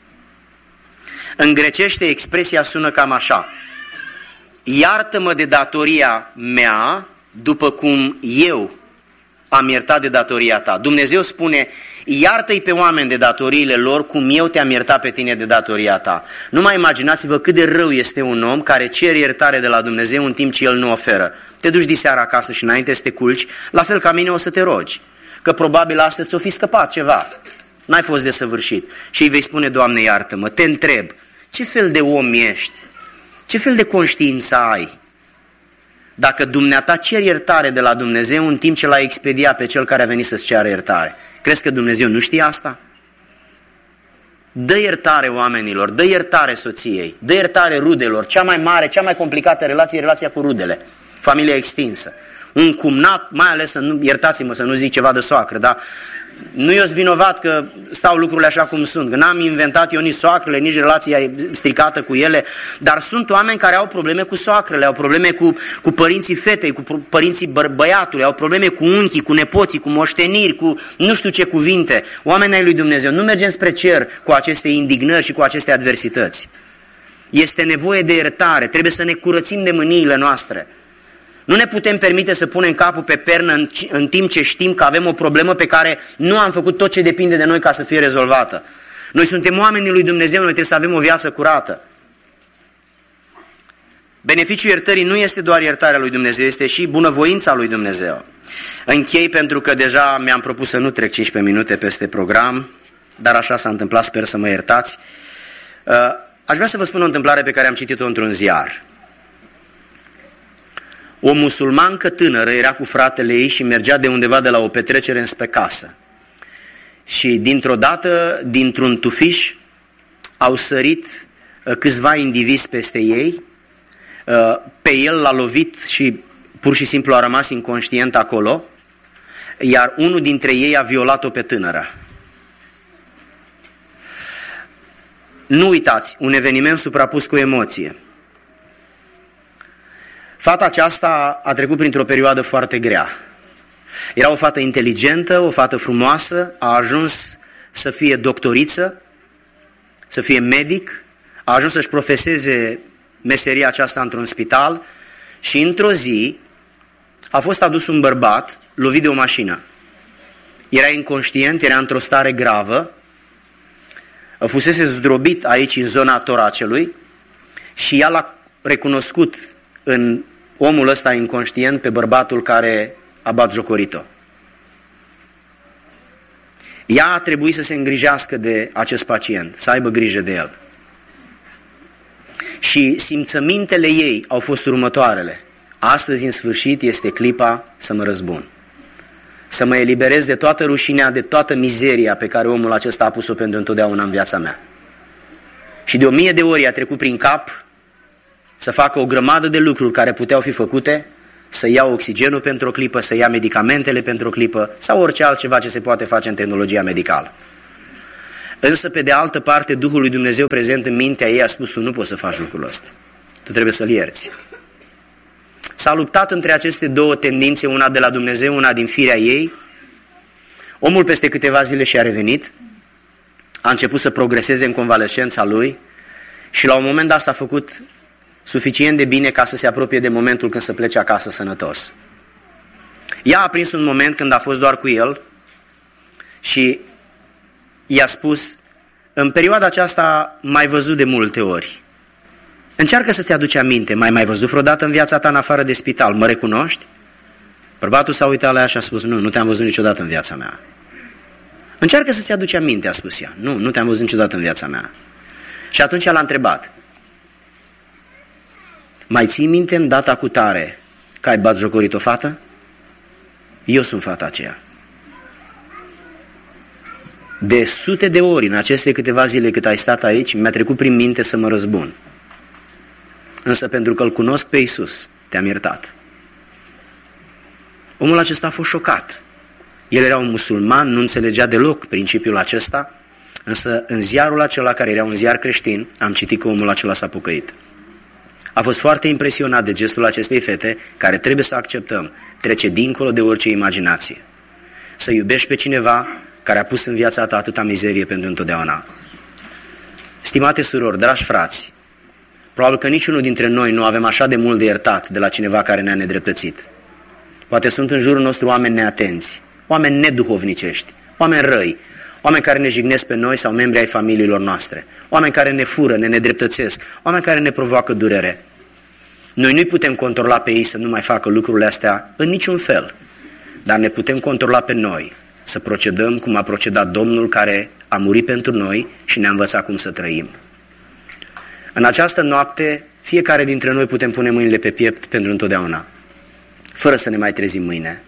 În grecește expresia sună cam așa. Iartă-mă de datoria mea după cum eu am iertat de datoria ta. Dumnezeu spune, iartă-i pe oameni de datoriile lor cum eu te-am iertat pe tine de datoria ta. Nu mai imaginați-vă cât de rău este un om care cere iertare de la Dumnezeu în timp ce El nu oferă. Te duci diseară acasă și înainte să te culci, la fel ca mine o să te rogi. Că probabil astăzi ți-o fi scăpat ceva. N-ai fost desăvârșit. Și îi vei spune, Doamne, iartă-mă, te întreb, ce fel de om ești? Ce fel de conștiință ai? Dacă dumneata ceri iertare de la Dumnezeu în timp ce l-a expediat pe cel care a venit să-ți ceară iertare. Crezi că Dumnezeu nu știe asta? Dă iertare oamenilor, dă iertare soției, dă iertare rudelor. Cea mai mare, cea mai complicată relație e relația cu rudele, familia extinsă. Un cumnat, mai ales, să nu, iertați-mă să nu zic ceva de soacră, dar nu eu-s vinovat că stau lucrurile așa cum sunt, că n-am inventat eu nici soacrele, nici relația stricată cu ele, dar sunt oameni care au probleme cu soacrele, au probleme cu, cu părinții fetei, cu părinții bă, băiatului, au probleme cu unchii, cu nepoții, cu moșteniri, cu nu știu ce cuvinte. Oamenii ai lui Dumnezeu, nu mergem spre cer cu aceste indignări și cu aceste adversități. Este nevoie de iertare, trebuie să ne curățim de mâniile noastre. Nu ne putem permite să punem capul pe pernă în, în timp ce știm că avem o problemă pe care nu am făcut tot ce depinde de noi ca să fie rezolvată. Noi suntem oamenii lui Dumnezeu, noi trebuie să avem o viață curată. Beneficiul iertării nu este doar iertarea lui Dumnezeu, este și bunăvoința lui Dumnezeu. Închei pentru că deja mi-am propus să nu trec cincisprezece minute peste program, dar așa s-a întâmplat, sper să mă iertați. Aș vrea să vă spun o întâmplare pe care am citit-o într-un ziar. O musulmancă tânără era cu fratele ei și mergea de undeva de la o petrecere înspre casă. Și dintr-o dată, dintr-un tufiș, au sărit câțiva indivizi peste ei. Pe el l-a lovit și pur și simplu a rămas inconștient acolo, iar unul dintre ei a violat-o pe tânără. Nu uitați, un eveniment suprapus cu emoție. Fata aceasta a trecut printr-o perioadă foarte grea. Era o fată inteligentă, o fată frumoasă, a ajuns să fie doctoriță, să fie medic, a ajuns să-și profeseze meseria aceasta într-un spital și într-o zi a fost adus un bărbat lovit de o mașină. Era inconștient, era într-o stare gravă, fusese zdrobit aici în zona toracelui și ea l-a recunoscut în omul ăsta inconștient pe bărbatul care a batjocorit-o. Ea a trebuit să se îngrijească de acest pacient, să aibă grijă de el. Și simțămintele ei au fost următoarele. Astăzi, în sfârșit, este clipa să mă răzbun. Să mă eliberez de toată rușinea, de toată mizeria pe care omul acesta a pus-o pentru întotdeauna în viața mea. Și de o mie de ori a trecut prin cap să facă o grămadă de lucruri care puteau fi făcute, să ia oxigenul pentru o clipă, să ia medicamentele pentru o clipă sau orice altceva ce se poate face în tehnologia medicală. Însă, pe de altă parte, Duhul lui Dumnezeu prezent în mintea ei a spus: tu nu poți să faci lucrul ăsta. Tu trebuie să-l ierți. S-a luptat între aceste două tendințe, una de la Dumnezeu, una din firea ei. Omul peste câteva zile și-a revenit, a început să progreseze în convalescența lui și la un moment dat s-a făcut suficient de bine ca să se apropie de momentul când să plece acasă sănătos. Ea a prins un moment când a fost doar cu el și i-a spus: în perioada aceasta m-ai văzut de multe ori. Încearcă să-ți aduci aminte, m-ai mai văzut vreodată în viața ta în afară de spital, mă recunoști? Bărbatul s-a uitat la ea și a spus: nu, nu te-am văzut niciodată în viața mea. Încearcă să-ți aduci aminte, a spus ea. Nu, nu te-am văzut niciodată în viața mea. Și atunci l-a întrebat: mai ții minte în data cu tare că ai batjocorit o fată? Eu sunt fata aceea. De sute de ori în aceste câteva zile cât ai stat aici, mi-a trecut prin minte să mă răzbun. Însă pentru că îl cunosc pe Iisus, te-am iertat. Omul acesta a fost șocat. El era un musulman, nu înțelegea deloc principiul acesta, însă în ziarul acela, care era un ziar creștin, am citit că omul acela s-a pocăit. A fost foarte impresionat de gestul acestei fete, care, trebuie să acceptăm, trece dincolo de orice imaginație. Să iubești pe cineva care a pus în viața ta atâta mizerie pentru întotdeauna. Stimate surori, dragi frați, probabil că niciunul dintre noi nu avem așa de mult de iertat de la cineva care ne-a nedreptățit. Poate sunt în jurul nostru oameni neatenți, oameni neduhovnicești, oameni răi, oameni care ne jignesc pe noi sau membri ai familiilor noastre, oameni care ne fură, ne nedreptățesc, oameni care ne provoacă durere. Noi nu-i putem controla pe ei să nu mai facă lucrurile astea în niciun fel, dar ne putem controla pe noi, să procedăm cum a procedat Domnul care a murit pentru noi și ne-a învățat cum să trăim. În această noapte, fiecare dintre noi putem pune mâinile pe piept pentru întotdeauna, fără să ne mai trezim mâine.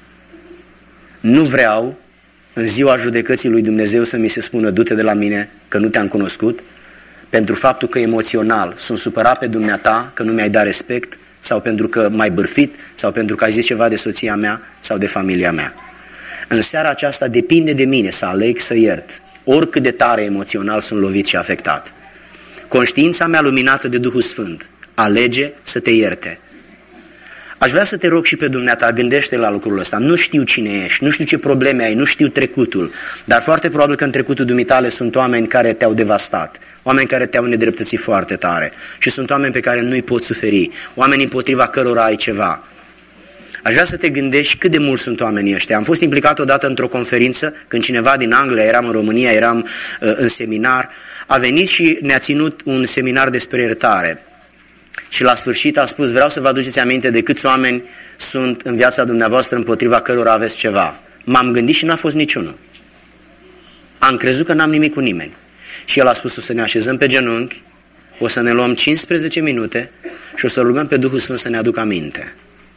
Nu vreau în ziua judecății lui Dumnezeu să mi se spună: du-te de la mine că nu te-am cunoscut, pentru faptul că emoțional sunt supărat pe dumneata că nu mi-ai dat respect, sau pentru că m-ai bârfit, sau pentru că ai zis ceva de soția mea sau de familia mea. În seara aceasta depinde de mine să aleg să iert, oricât de tare emoțional sunt lovit și afectat. Conștiința mea luminată de Duhul Sfânt alege să te ierte. Aș vrea să te rog și pe dumneata, gândește la lucrul ăsta. Nu știu cine ești, nu știu ce probleme ai, nu știu trecutul, dar foarte probabil că în trecutul dumitale sunt oameni care te-au devastat, oameni care te-au nedreptățit foarte tare și sunt oameni pe care nu-i poți suferi, oameni împotriva cărora ai ceva. Aș vrea să te gândești cât de mulți sunt oamenii ăștia. Am fost implicat odată într-o conferință când cineva din Anglia, eram în România, eram uh, în seminar, a venit și ne-a ținut un seminar despre iertare. Și la sfârșit a spus: vreau să vă aduceți aminte de câți oameni sunt în viața dumneavoastră împotriva cărora aveți ceva. M-am gândit și n-a fost niciunul. Am crezut că n-am nimic cu nimeni. Și el a spus: o să ne așezăm pe genunchi, o să ne luăm cincisprezece minute și o să rugăm pe Duhul Sfânt să ne aducă aminte.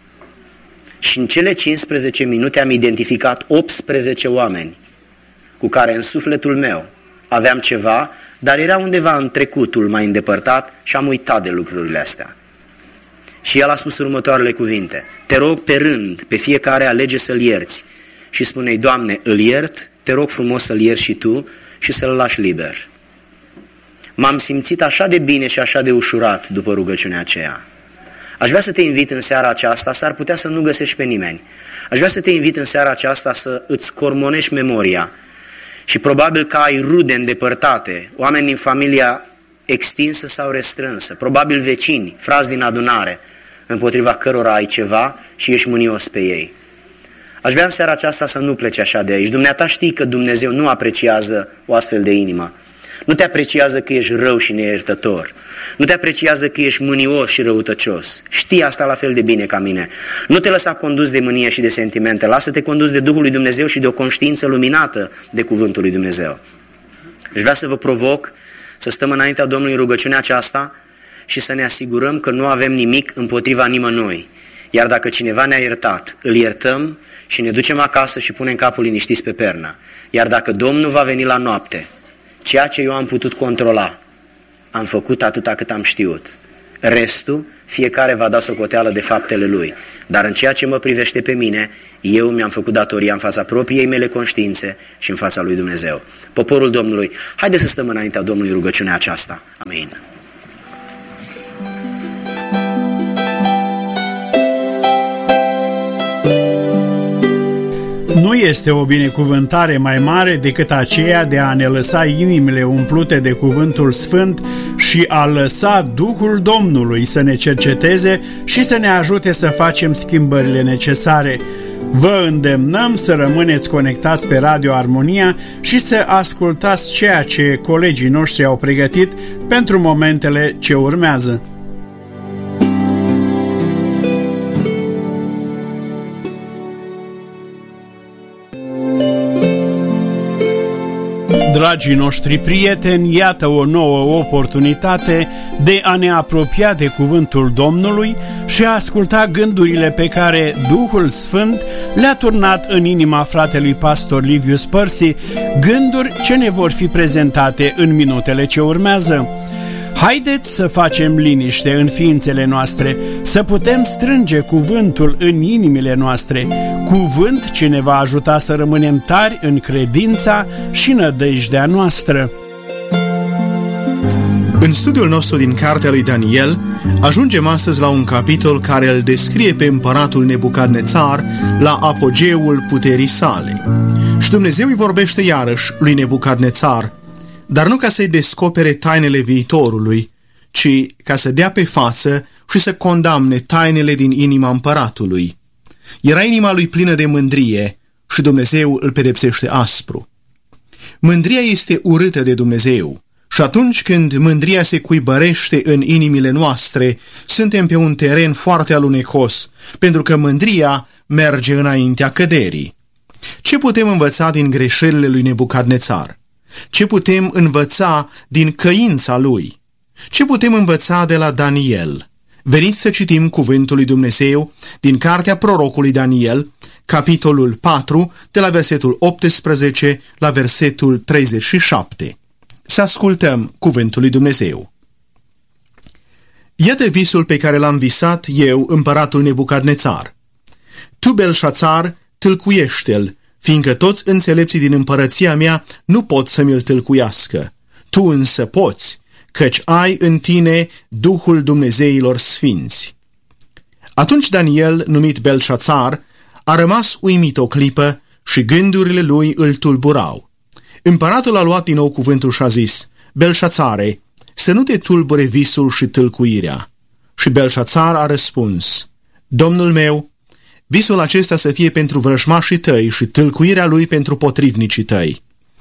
Și în cele cincisprezece minute am identificat optsprezece oameni cu care în sufletul meu aveam ceva, dar era undeva în trecutul mai îndepărtat și am uitat de lucrurile astea. Și el a spus următoarele cuvinte: te rog pe rând, pe fiecare alege să-l ierți. Și spune-i: Doamne, îl iert, te rog frumos să-l ierți și tu și să-l lași liber. M-am simțit așa de bine și așa de ușurat după rugăciunea aceea. Aș vrea să te invit în seara aceasta, s-ar putea să nu găsești pe nimeni. Aș vrea să te invit în seara aceasta să îți cormonești memoria și probabil că ai rude îndepărtate, oameni din familia extinsă sau restrânsă, probabil vecini, frați din adunare, împotriva cărora ai ceva și ești mânios pe ei. Aș vrea în seara aceasta să nu pleci așa de aici. Dumneata știi că Dumnezeu nu apreciază o astfel de inimă. Nu te apreciază că ești rău și neiertător. Nu te apreciază că ești mânios și răutăcios. Știi asta la fel de bine ca mine. Nu te lăsa condus de mânie și de sentimente. Lasă-te condus de Duhul lui Dumnezeu și de o conștiință luminată de Cuvântul lui Dumnezeu. Aș vrea să vă provoc să stăm înaintea Domnului în rugăciunea aceasta și să ne asigurăm că nu avem nimic împotriva nimănui. Iar dacă cineva ne-a iertat, îl iertăm și ne ducem acasă și punem capul liniștiți pe pernă. Iar dacă Domnul va veni la noapte, ceea ce eu am putut controla, am făcut atâta cât am știut. Restul, fiecare va da socoteală de faptele lui. Dar în ceea ce mă privește pe mine, eu mi-am făcut datoria în fața propriei mele conștiințe și în fața lui Dumnezeu. Poporul Domnului, haideți să stăm înaintea Domnului rugăciunea aceasta. Amin. Nu este o binecuvântare mai mare decât aceea de a ne lăsa inimile umplute de cuvântul sfânt și a lăsa Duhul Domnului să ne cerceteze și să ne ajute să facem schimbările necesare. Vă îndemnăm să rămâneți conectați pe Radio Armonia și să ascultați ceea ce colegii noștri au pregătit pentru momentele ce urmează. Dragii noștri prieteni, iată o nouă oportunitate de a ne apropia de cuvântul Domnului și a asculta gândurile pe care Duhul Sfânt le-a turnat în inima fratelui pastor Liviu Spărsi, gânduri ce ne vor fi prezentate în minutele ce urmează. Haideți să facem liniște în ființele noastre, să putem strânge cuvântul în inimile noastre, cuvânt ce ne va ajuta să rămânem tari în credința și nădejdea noastră. În studiul nostru din cartea lui Daniel, ajungem astăzi la un capitol care îl descrie pe împăratul Nebucadnețar la apogeul puterii sale. Și Dumnezeu îi vorbește iarăși lui Nebucadnețar, dar nu ca să-i descopere tainele viitorului, ci ca să dea pe față și să condamne tainele din inima împăratului. Era inima lui plină de mândrie și Dumnezeu îl pedepsește aspru. Mândria este urâtă de Dumnezeu și atunci când mândria se cuibărește în inimile noastre, suntem pe un teren foarte alunecos, pentru că mândria merge înaintea căderii. Ce putem învăța din greșelile lui Nebucadnețar? Ce putem învăța din căința lui? Ce putem învăța de la Daniel? Veniți să citim cuvântul lui Dumnezeu din cartea prorocului Daniel, capitolul patru, de la versetul optsprezece la versetul treizeci și șapte. Să ascultăm cuvântul lui Dumnezeu. Iată visul pe care l-am visat eu, împăratul Nebucadnețar. Tu, Belșațar, tâlcuiește-l, fiindcă toți înțelepții din împărăția mea nu pot să mi-l tâlcuiască. Tu însă poți, căci ai în tine Duhul Dumnezeilor sfinți. Atunci Daniel, numit Belșațar, a rămas uimit o clipă și gândurile lui îl tulburau. Împăratul a luat din nou cuvântul și a zis: Belșațare, să nu te tulbure visul și tâlcuirea. Și Belșațar a răspuns: Domnul meu, visul acesta să fie pentru vrăjmașii tăi și tâlcuirea lui pentru potrivnicii tăi.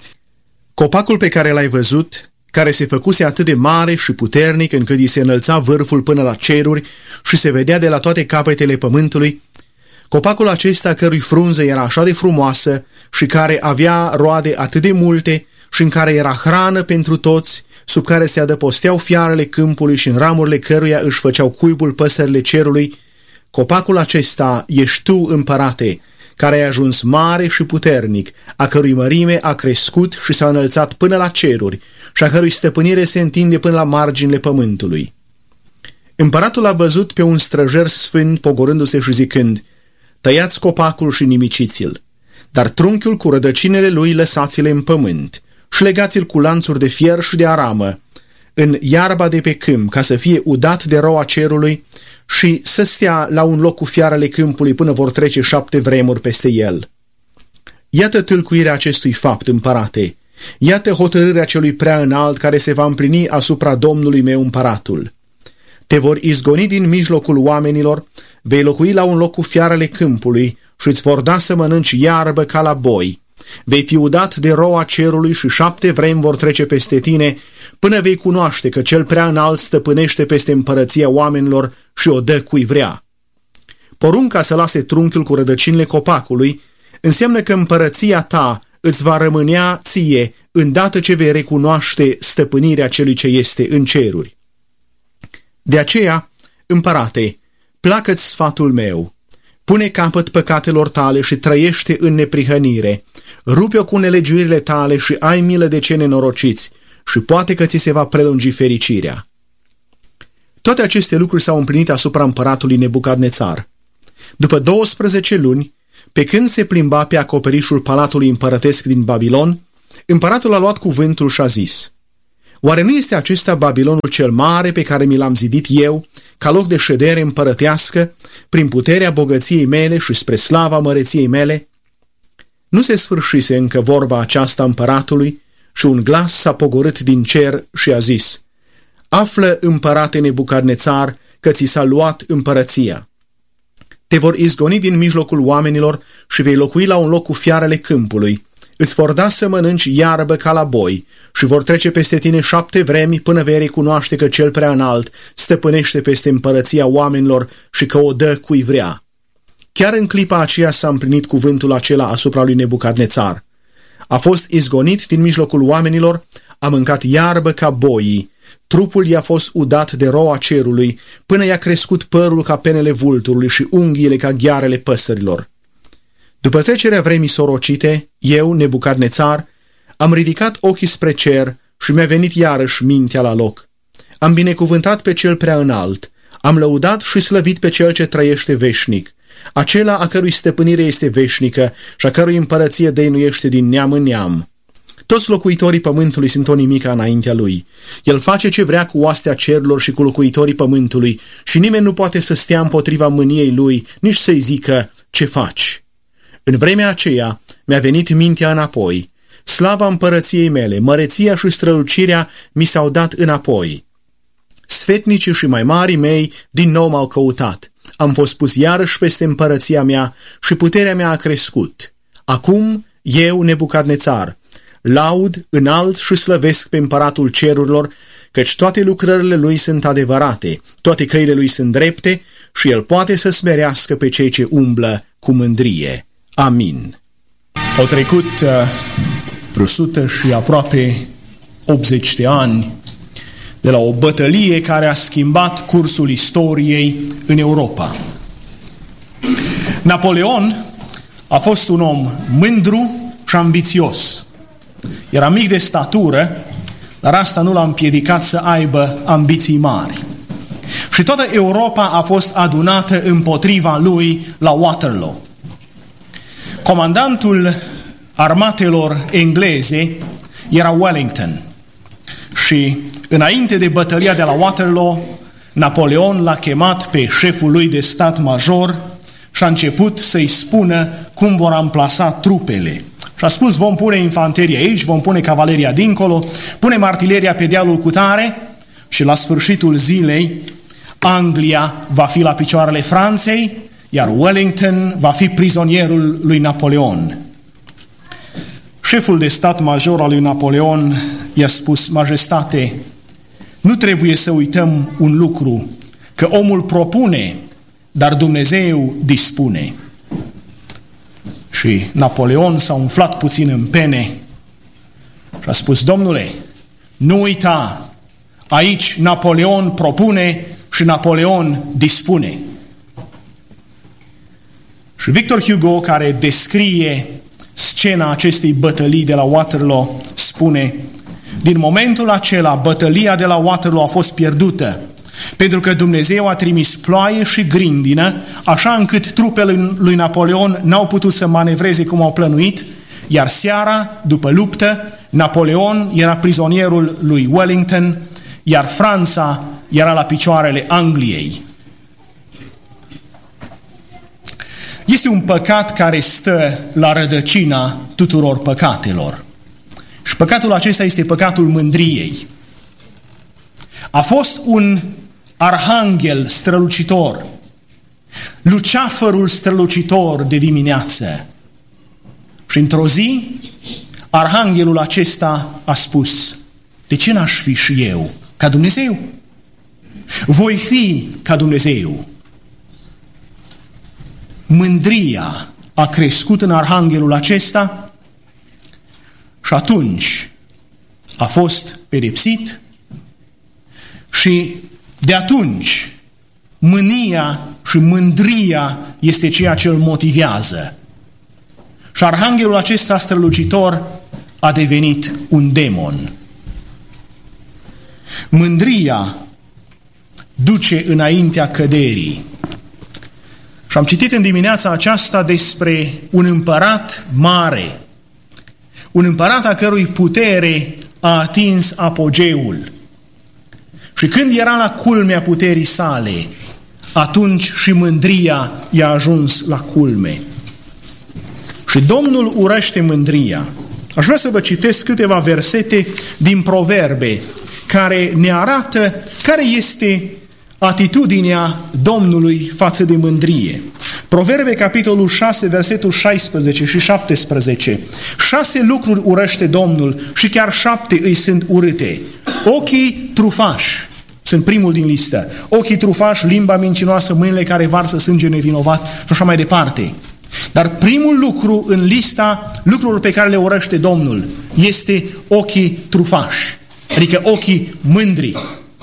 Copacul pe care l-ai văzut, care se făcuse atât de mare și puternic încât îi se înălța vârful până la ceruri și se vedea de la toate capetele pământului, copacul acesta cărui frunză era așa de frumoasă și care avea roade atât de multe și în care era hrană pentru toți, sub care se adăposteau fiarele câmpului și în ramurile căruia își făceau cuibul păsările cerului, copacul acesta ești tu, împărate, care ai ajuns mare și puternic, a cărui mărime a crescut și s-a înălțat până la ceruri și a cărui stăpânire se întinde până la marginile pământului. Împăratul a văzut pe un străjer sfânt pogorându-se și zicând: Tăiați copacul și nimiciți-l, dar trunchiul cu rădăcinile lui lăsați-le în pământ și legați-l cu lanțuri de fier și de aramă în iarba de pe câmp, ca să fie udat de roa cerului și să stea la un loc cu fiarele câmpului până vor trece șapte vremuri peste el. Iată tâlcuirea acestui fapt, împărate, iată hotărârea celui prea înalt care se va împlini asupra Domnului meu împăratul. Te vor izgoni din mijlocul oamenilor, vei locui la un loc cu fiarele câmpului și îți vor da să mănânci iarbă ca la boi. Vei fi udat de roa cerului și șapte vremi vor trece peste tine, până vei cunoaște că cel prea înalt stăpânește peste împărăția oamenilor și o dă cui vrea. Porunca să lase trunchiul cu rădăcinile copacului înseamnă că împărăția ta îți va rămânea ție îndată ce vei recunoaște stăpânirea celui ce este în ceruri. De aceea, împărate, placă-ți sfatul meu, pune capăt păcatelor tale și trăiește în neprihănire, rupe-o cu nelegiuirile tale și ai milă de cei nenorociți și poate că ți se va prelungi fericirea. Toate aceste lucruri s-au împlinit asupra împăratului Nebucadnețar. După douăsprezece luni, pe când se plimba pe acoperișul palatului împărătesc din Babilon, împăratul a luat cuvântul și a zis: Oare nu este acesta Babilonul cel mare pe care mi l-am zidit eu, ca loc de ședere împărătească, prin puterea bogăției mele și spre slava măreției mele? Nu se sfârșise încă vorba aceasta împăratului și un glas s-a pogorât din cer și a zis: Află, împărate Nebucadnețar, că ți s-a luat împărăția. Te vor izgoni din mijlocul oamenilor și vei locui la un loc cu fiarele câmpului. Îți vor da să mănânci iarbă ca la boi și vor trece peste tine șapte vremi până vei recunoaște că cel prea înalt stăpânește peste împărăția oamenilor și că o dă cui vrea. Chiar în clipa aceea s-a împlinit cuvântul acela asupra lui Nebucadnețar. A fost izgonit din mijlocul oamenilor, a mâncat iarbă ca boii, trupul i-a fost udat de roa cerului, până i-a crescut părul ca penele vulturului și unghiile ca ghearele păsărilor. După trecerea vremii sorocite, eu, Nebucadnețar, am ridicat ochii spre cer și mi-a venit iarăși mintea la loc. Am binecuvântat pe cel prea înalt, am lăudat și slăvit pe cel ce trăiește veșnic, acela a cărui stăpânire este veșnică și a cărui împărăție dăinuiește din neam în neam. Toți locuitorii pământului sunt o nimica înaintea lui. El face ce vrea cu oastea cerurilor și cu locuitorii pământului și nimeni nu poate să stea împotriva mâniei lui, nici să-i zică: ce faci? În vremea aceea mi-a venit mintea înapoi. Slava împărăției mele, măreția și strălucirea mi s-au dat înapoi. Sfetnicii și mai marii mei din nou m-au căutat. Am fost pus iarăși peste împărăția mea și puterea mea a crescut. Acum eu, Nebucadnețar, laud, înalt și slăvesc pe împăratul cerurilor, căci toate lucrările lui sunt adevărate, toate căile lui sunt drepte și el poate să smerească pe cei ce umblă cu mândrie. Amin. Au trecut uh, vreo sută și aproape optzeci de ani de la o bătălie care a schimbat cursul istoriei în Europa. Napoleon a fost un om mândru și ambițios. Era mic de statură, dar asta nu l-a împiedicat să aibă ambiții mari. Și toată Europa a fost adunată împotriva lui la Waterloo. Comandantul armatelor engleze era Wellington și înainte de bătălia de la Waterloo, Napoleon l-a chemat pe șeful lui de stat major și a început să-i spună cum vor amplasa trupele. Și a spus: vom pune infanteria aici, vom pune cavaleria dincolo, punem artileria pe dealul cutare și la sfârșitul zilei Anglia va fi la picioarele Franței, iar Wellington va fi prizonierul lui Napoleon. Șeful de stat major al lui Napoleon i-a spus: Majestate, nu trebuie să uităm un lucru, că omul propune, dar Dumnezeu dispune. Și Napoleon s-a umflat puțin în pene și a spus: Domnule, nu uita, aici Napoleon propune și Napoleon dispune. Și Victor Hugo, care descrie scena acestei bătălii de la Waterloo, spune: din momentul acela, bătălia de la Waterloo a fost pierdută, pentru că Dumnezeu a trimis ploaie și grindină, așa încât trupele lui Napoleon n-au putut să manevreze cum au plănuit, iar seara, după luptă, Napoleon era prizonierul lui Wellington, iar Franța era la picioarele Angliei. Este un păcat care stă la rădăcina tuturor păcatelor. Și păcatul acesta este păcatul mândriei. A fost un arhanghel strălucitor, luceafărul strălucitor de dimineață. Și într-o zi, arhanghelul acesta a spus: de ce n-aș fi și eu ca Dumnezeu? Voi fi ca Dumnezeu. Mândria a crescut în arhanghelul acesta și atunci a fost pedepsit și de atunci mânia și mândria este ceea ce îl motivează. Și arhanghelul acesta strălucitor a devenit un demon. Mândria duce înaintea căderii. Și am citit în dimineața aceasta despre un împărat mare, un împărat a cărui putere a atins apogeul. Și când era la culmea puterii sale, atunci și mândria i-a ajuns la culme. Și Domnul urăște mândria. Aș vrea să vă citesc câteva versete din Proverbe care ne arată care este atitudinea Domnului față de mândrie. Proverbe, capitolul șase, versetul șaisprezece și șaptesprezece. Șase lucruri urăște Domnul și chiar șapte îi sunt urâte. Ochii trufași sunt primul din listă. Ochii trufași, limba mincinoasă, mâinile care varsă sânge nevinovat și așa mai departe. Dar primul lucru în lista lucrurilor pe care le urăște Domnul este ochii trufași, adică ochii mândri.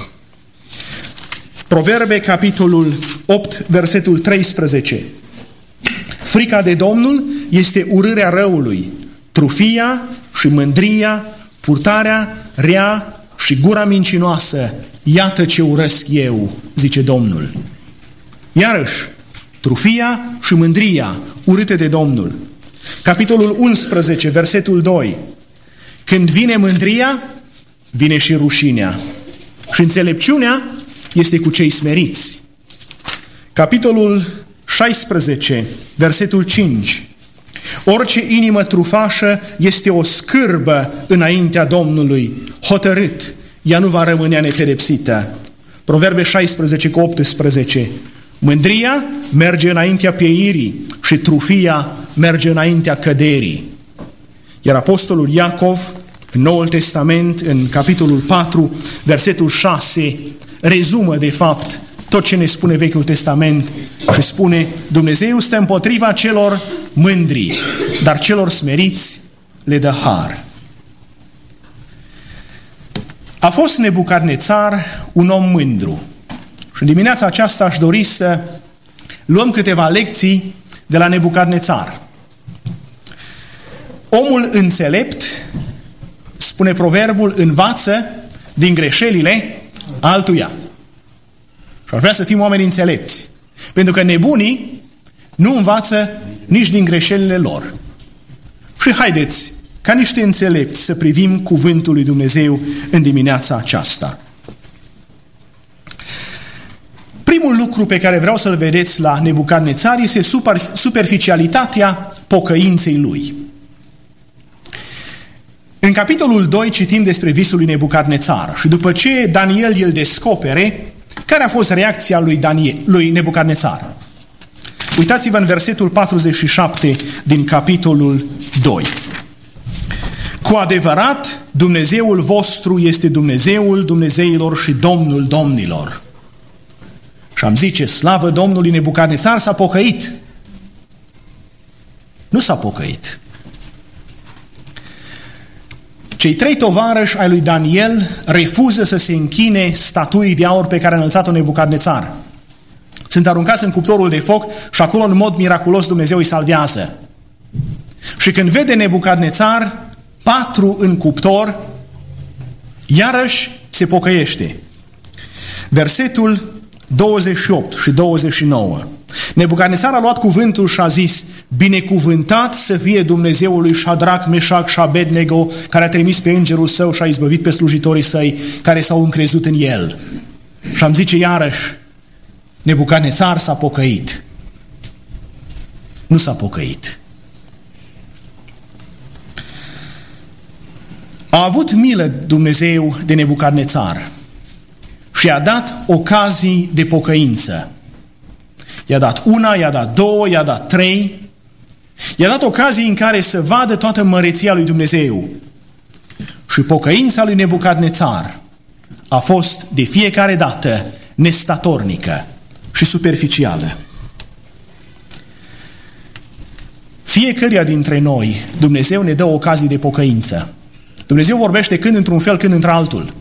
Proverbe, capitolul opt, versetul treisprezece. Frica de Domnul este urârea răului, trufia și mândria, purtarea rea și gura mincinoasă. Iată ce urăsc eu, zice Domnul. Iarăși, trufia și mândria, urâte de Domnul. Capitolul unsprezece, versetul doi. Când vine mândria, vine și rușinea. Și înțelepciunea este cu cei smeriți. Capitolul șaisprezece, versetul cinci. Orice inimă trufașă este o scârbă înaintea Domnului, hotărât, ea nu va rămâne nepedepsită. Proverbe șaisprezece cu optsprezece. Mândria merge înaintea pieirii și trufia merge înaintea căderii. Iar apostolul Iacov, în Noul Testament, în capitolul patru, versetul șase, rezumă de fapt tot ce ne spune Vechiul Testament și spune: Dumnezeu stă împotriva celor mândri, dar celor smeriți le dă har. A fost Nebucadnețar un om mândru. Și în dimineața aceasta aș dori să luăm câteva lecții de la Nebucadnețar. Omul înțelept, spune proverbul, învață din greșelile altuia. Și aș vrea să fim oameni înțelepți. Pentru că nebunii nu învață nici din greșelile lor. Și haideți, ca niște înțelepți, să privim cuvântul lui Dumnezeu în dimineața aceasta. Primul lucru pe care vreau să-l vedeți la Nebucadnețar este superficialitatea pocăinței lui. În capitolul doi citim despre visul lui Nebucadnețar și după ce Daniel îl descopere, care a fost reacția lui, Daniel, lui Nebucadnețar? Uitați-vă în versetul patruzeci și șapte din capitolul doi. Cu adevărat, Dumnezeul vostru este Dumnezeul Dumnezeilor și Domnul domnilor. Și am zice, slavă Domnului, Nebucadnețar s-a pocăit. Nu s-a pocăit. Cei trei tovarăși ai lui Daniel refuză să se închine statuii de aur pe care a înălțat-o Nebucadnețar. Sunt aruncați în cuptorul de foc și acolo în mod miraculos Dumnezeu îi salvează. Și când vede Nebucadnețar patru în cuptor, iarăși se pocăiește. Versetul douăzeci și opt și douăzeci și nouă. Nebucadnețar a luat cuvântul și a zis: binecuvântat să fie Dumnezeul lui Șadrac, Meșac și Abednego, care a trimis pe îngerul său și a izbăvit pe slujitorii săi care s-au încrezut în el. Și am zice iarăși, Nebucadnețar s-a pocăit. Nu s-a pocăit. A avut milă Dumnezeu de Nebucadnețar și i-a dat ocazii de pocăință. I-a dat una, i-a dat două, i-a dat trei. I-a dat ocazii în care să vadă toată măreția lui Dumnezeu. Și pocăința lui Nebucadnețar a fost de fiecare dată nestatornică și superficială. Fiecăruia dintre noi Dumnezeu ne dă ocazii de pocăință. Dumnezeu vorbește când într-un fel, când într-altul.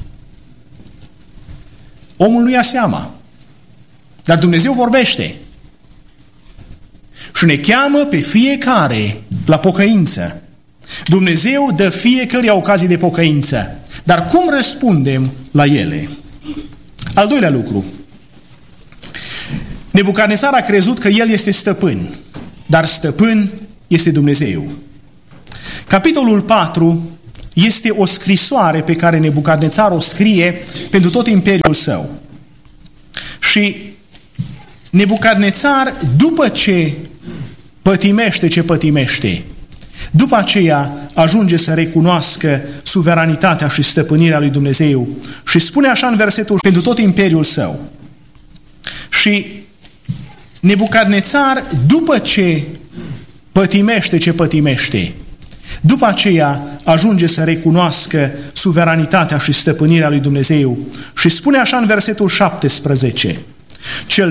Omul nu ia seama. Dar Dumnezeu vorbește. Și ne cheamă pe fiecare la pocăință. Dumnezeu dă fiecăruia ocazii de pocăință. Dar cum răspundem la ele. Al doilea lucru. Nebucadnețar a crezut că el este stăpân, dar stăpân este Dumnezeu. Capitolul patru este o scrisoare pe care Nebucadnețar o scrie pentru tot imperiul său. Și Nebucadnețar, după ce pătimește ce pătimește, după aceea ajunge să recunoască suveranitatea și stăpânirea lui Dumnezeu și spune așa în versetul pentru tot imperiul său. Și Nebucadnețar, după ce pătimește ce pătimește, după aceea ajunge să recunoască suveranitatea și stăpânirea lui Dumnezeu și spune așa în versetul șaptesprezece: Cel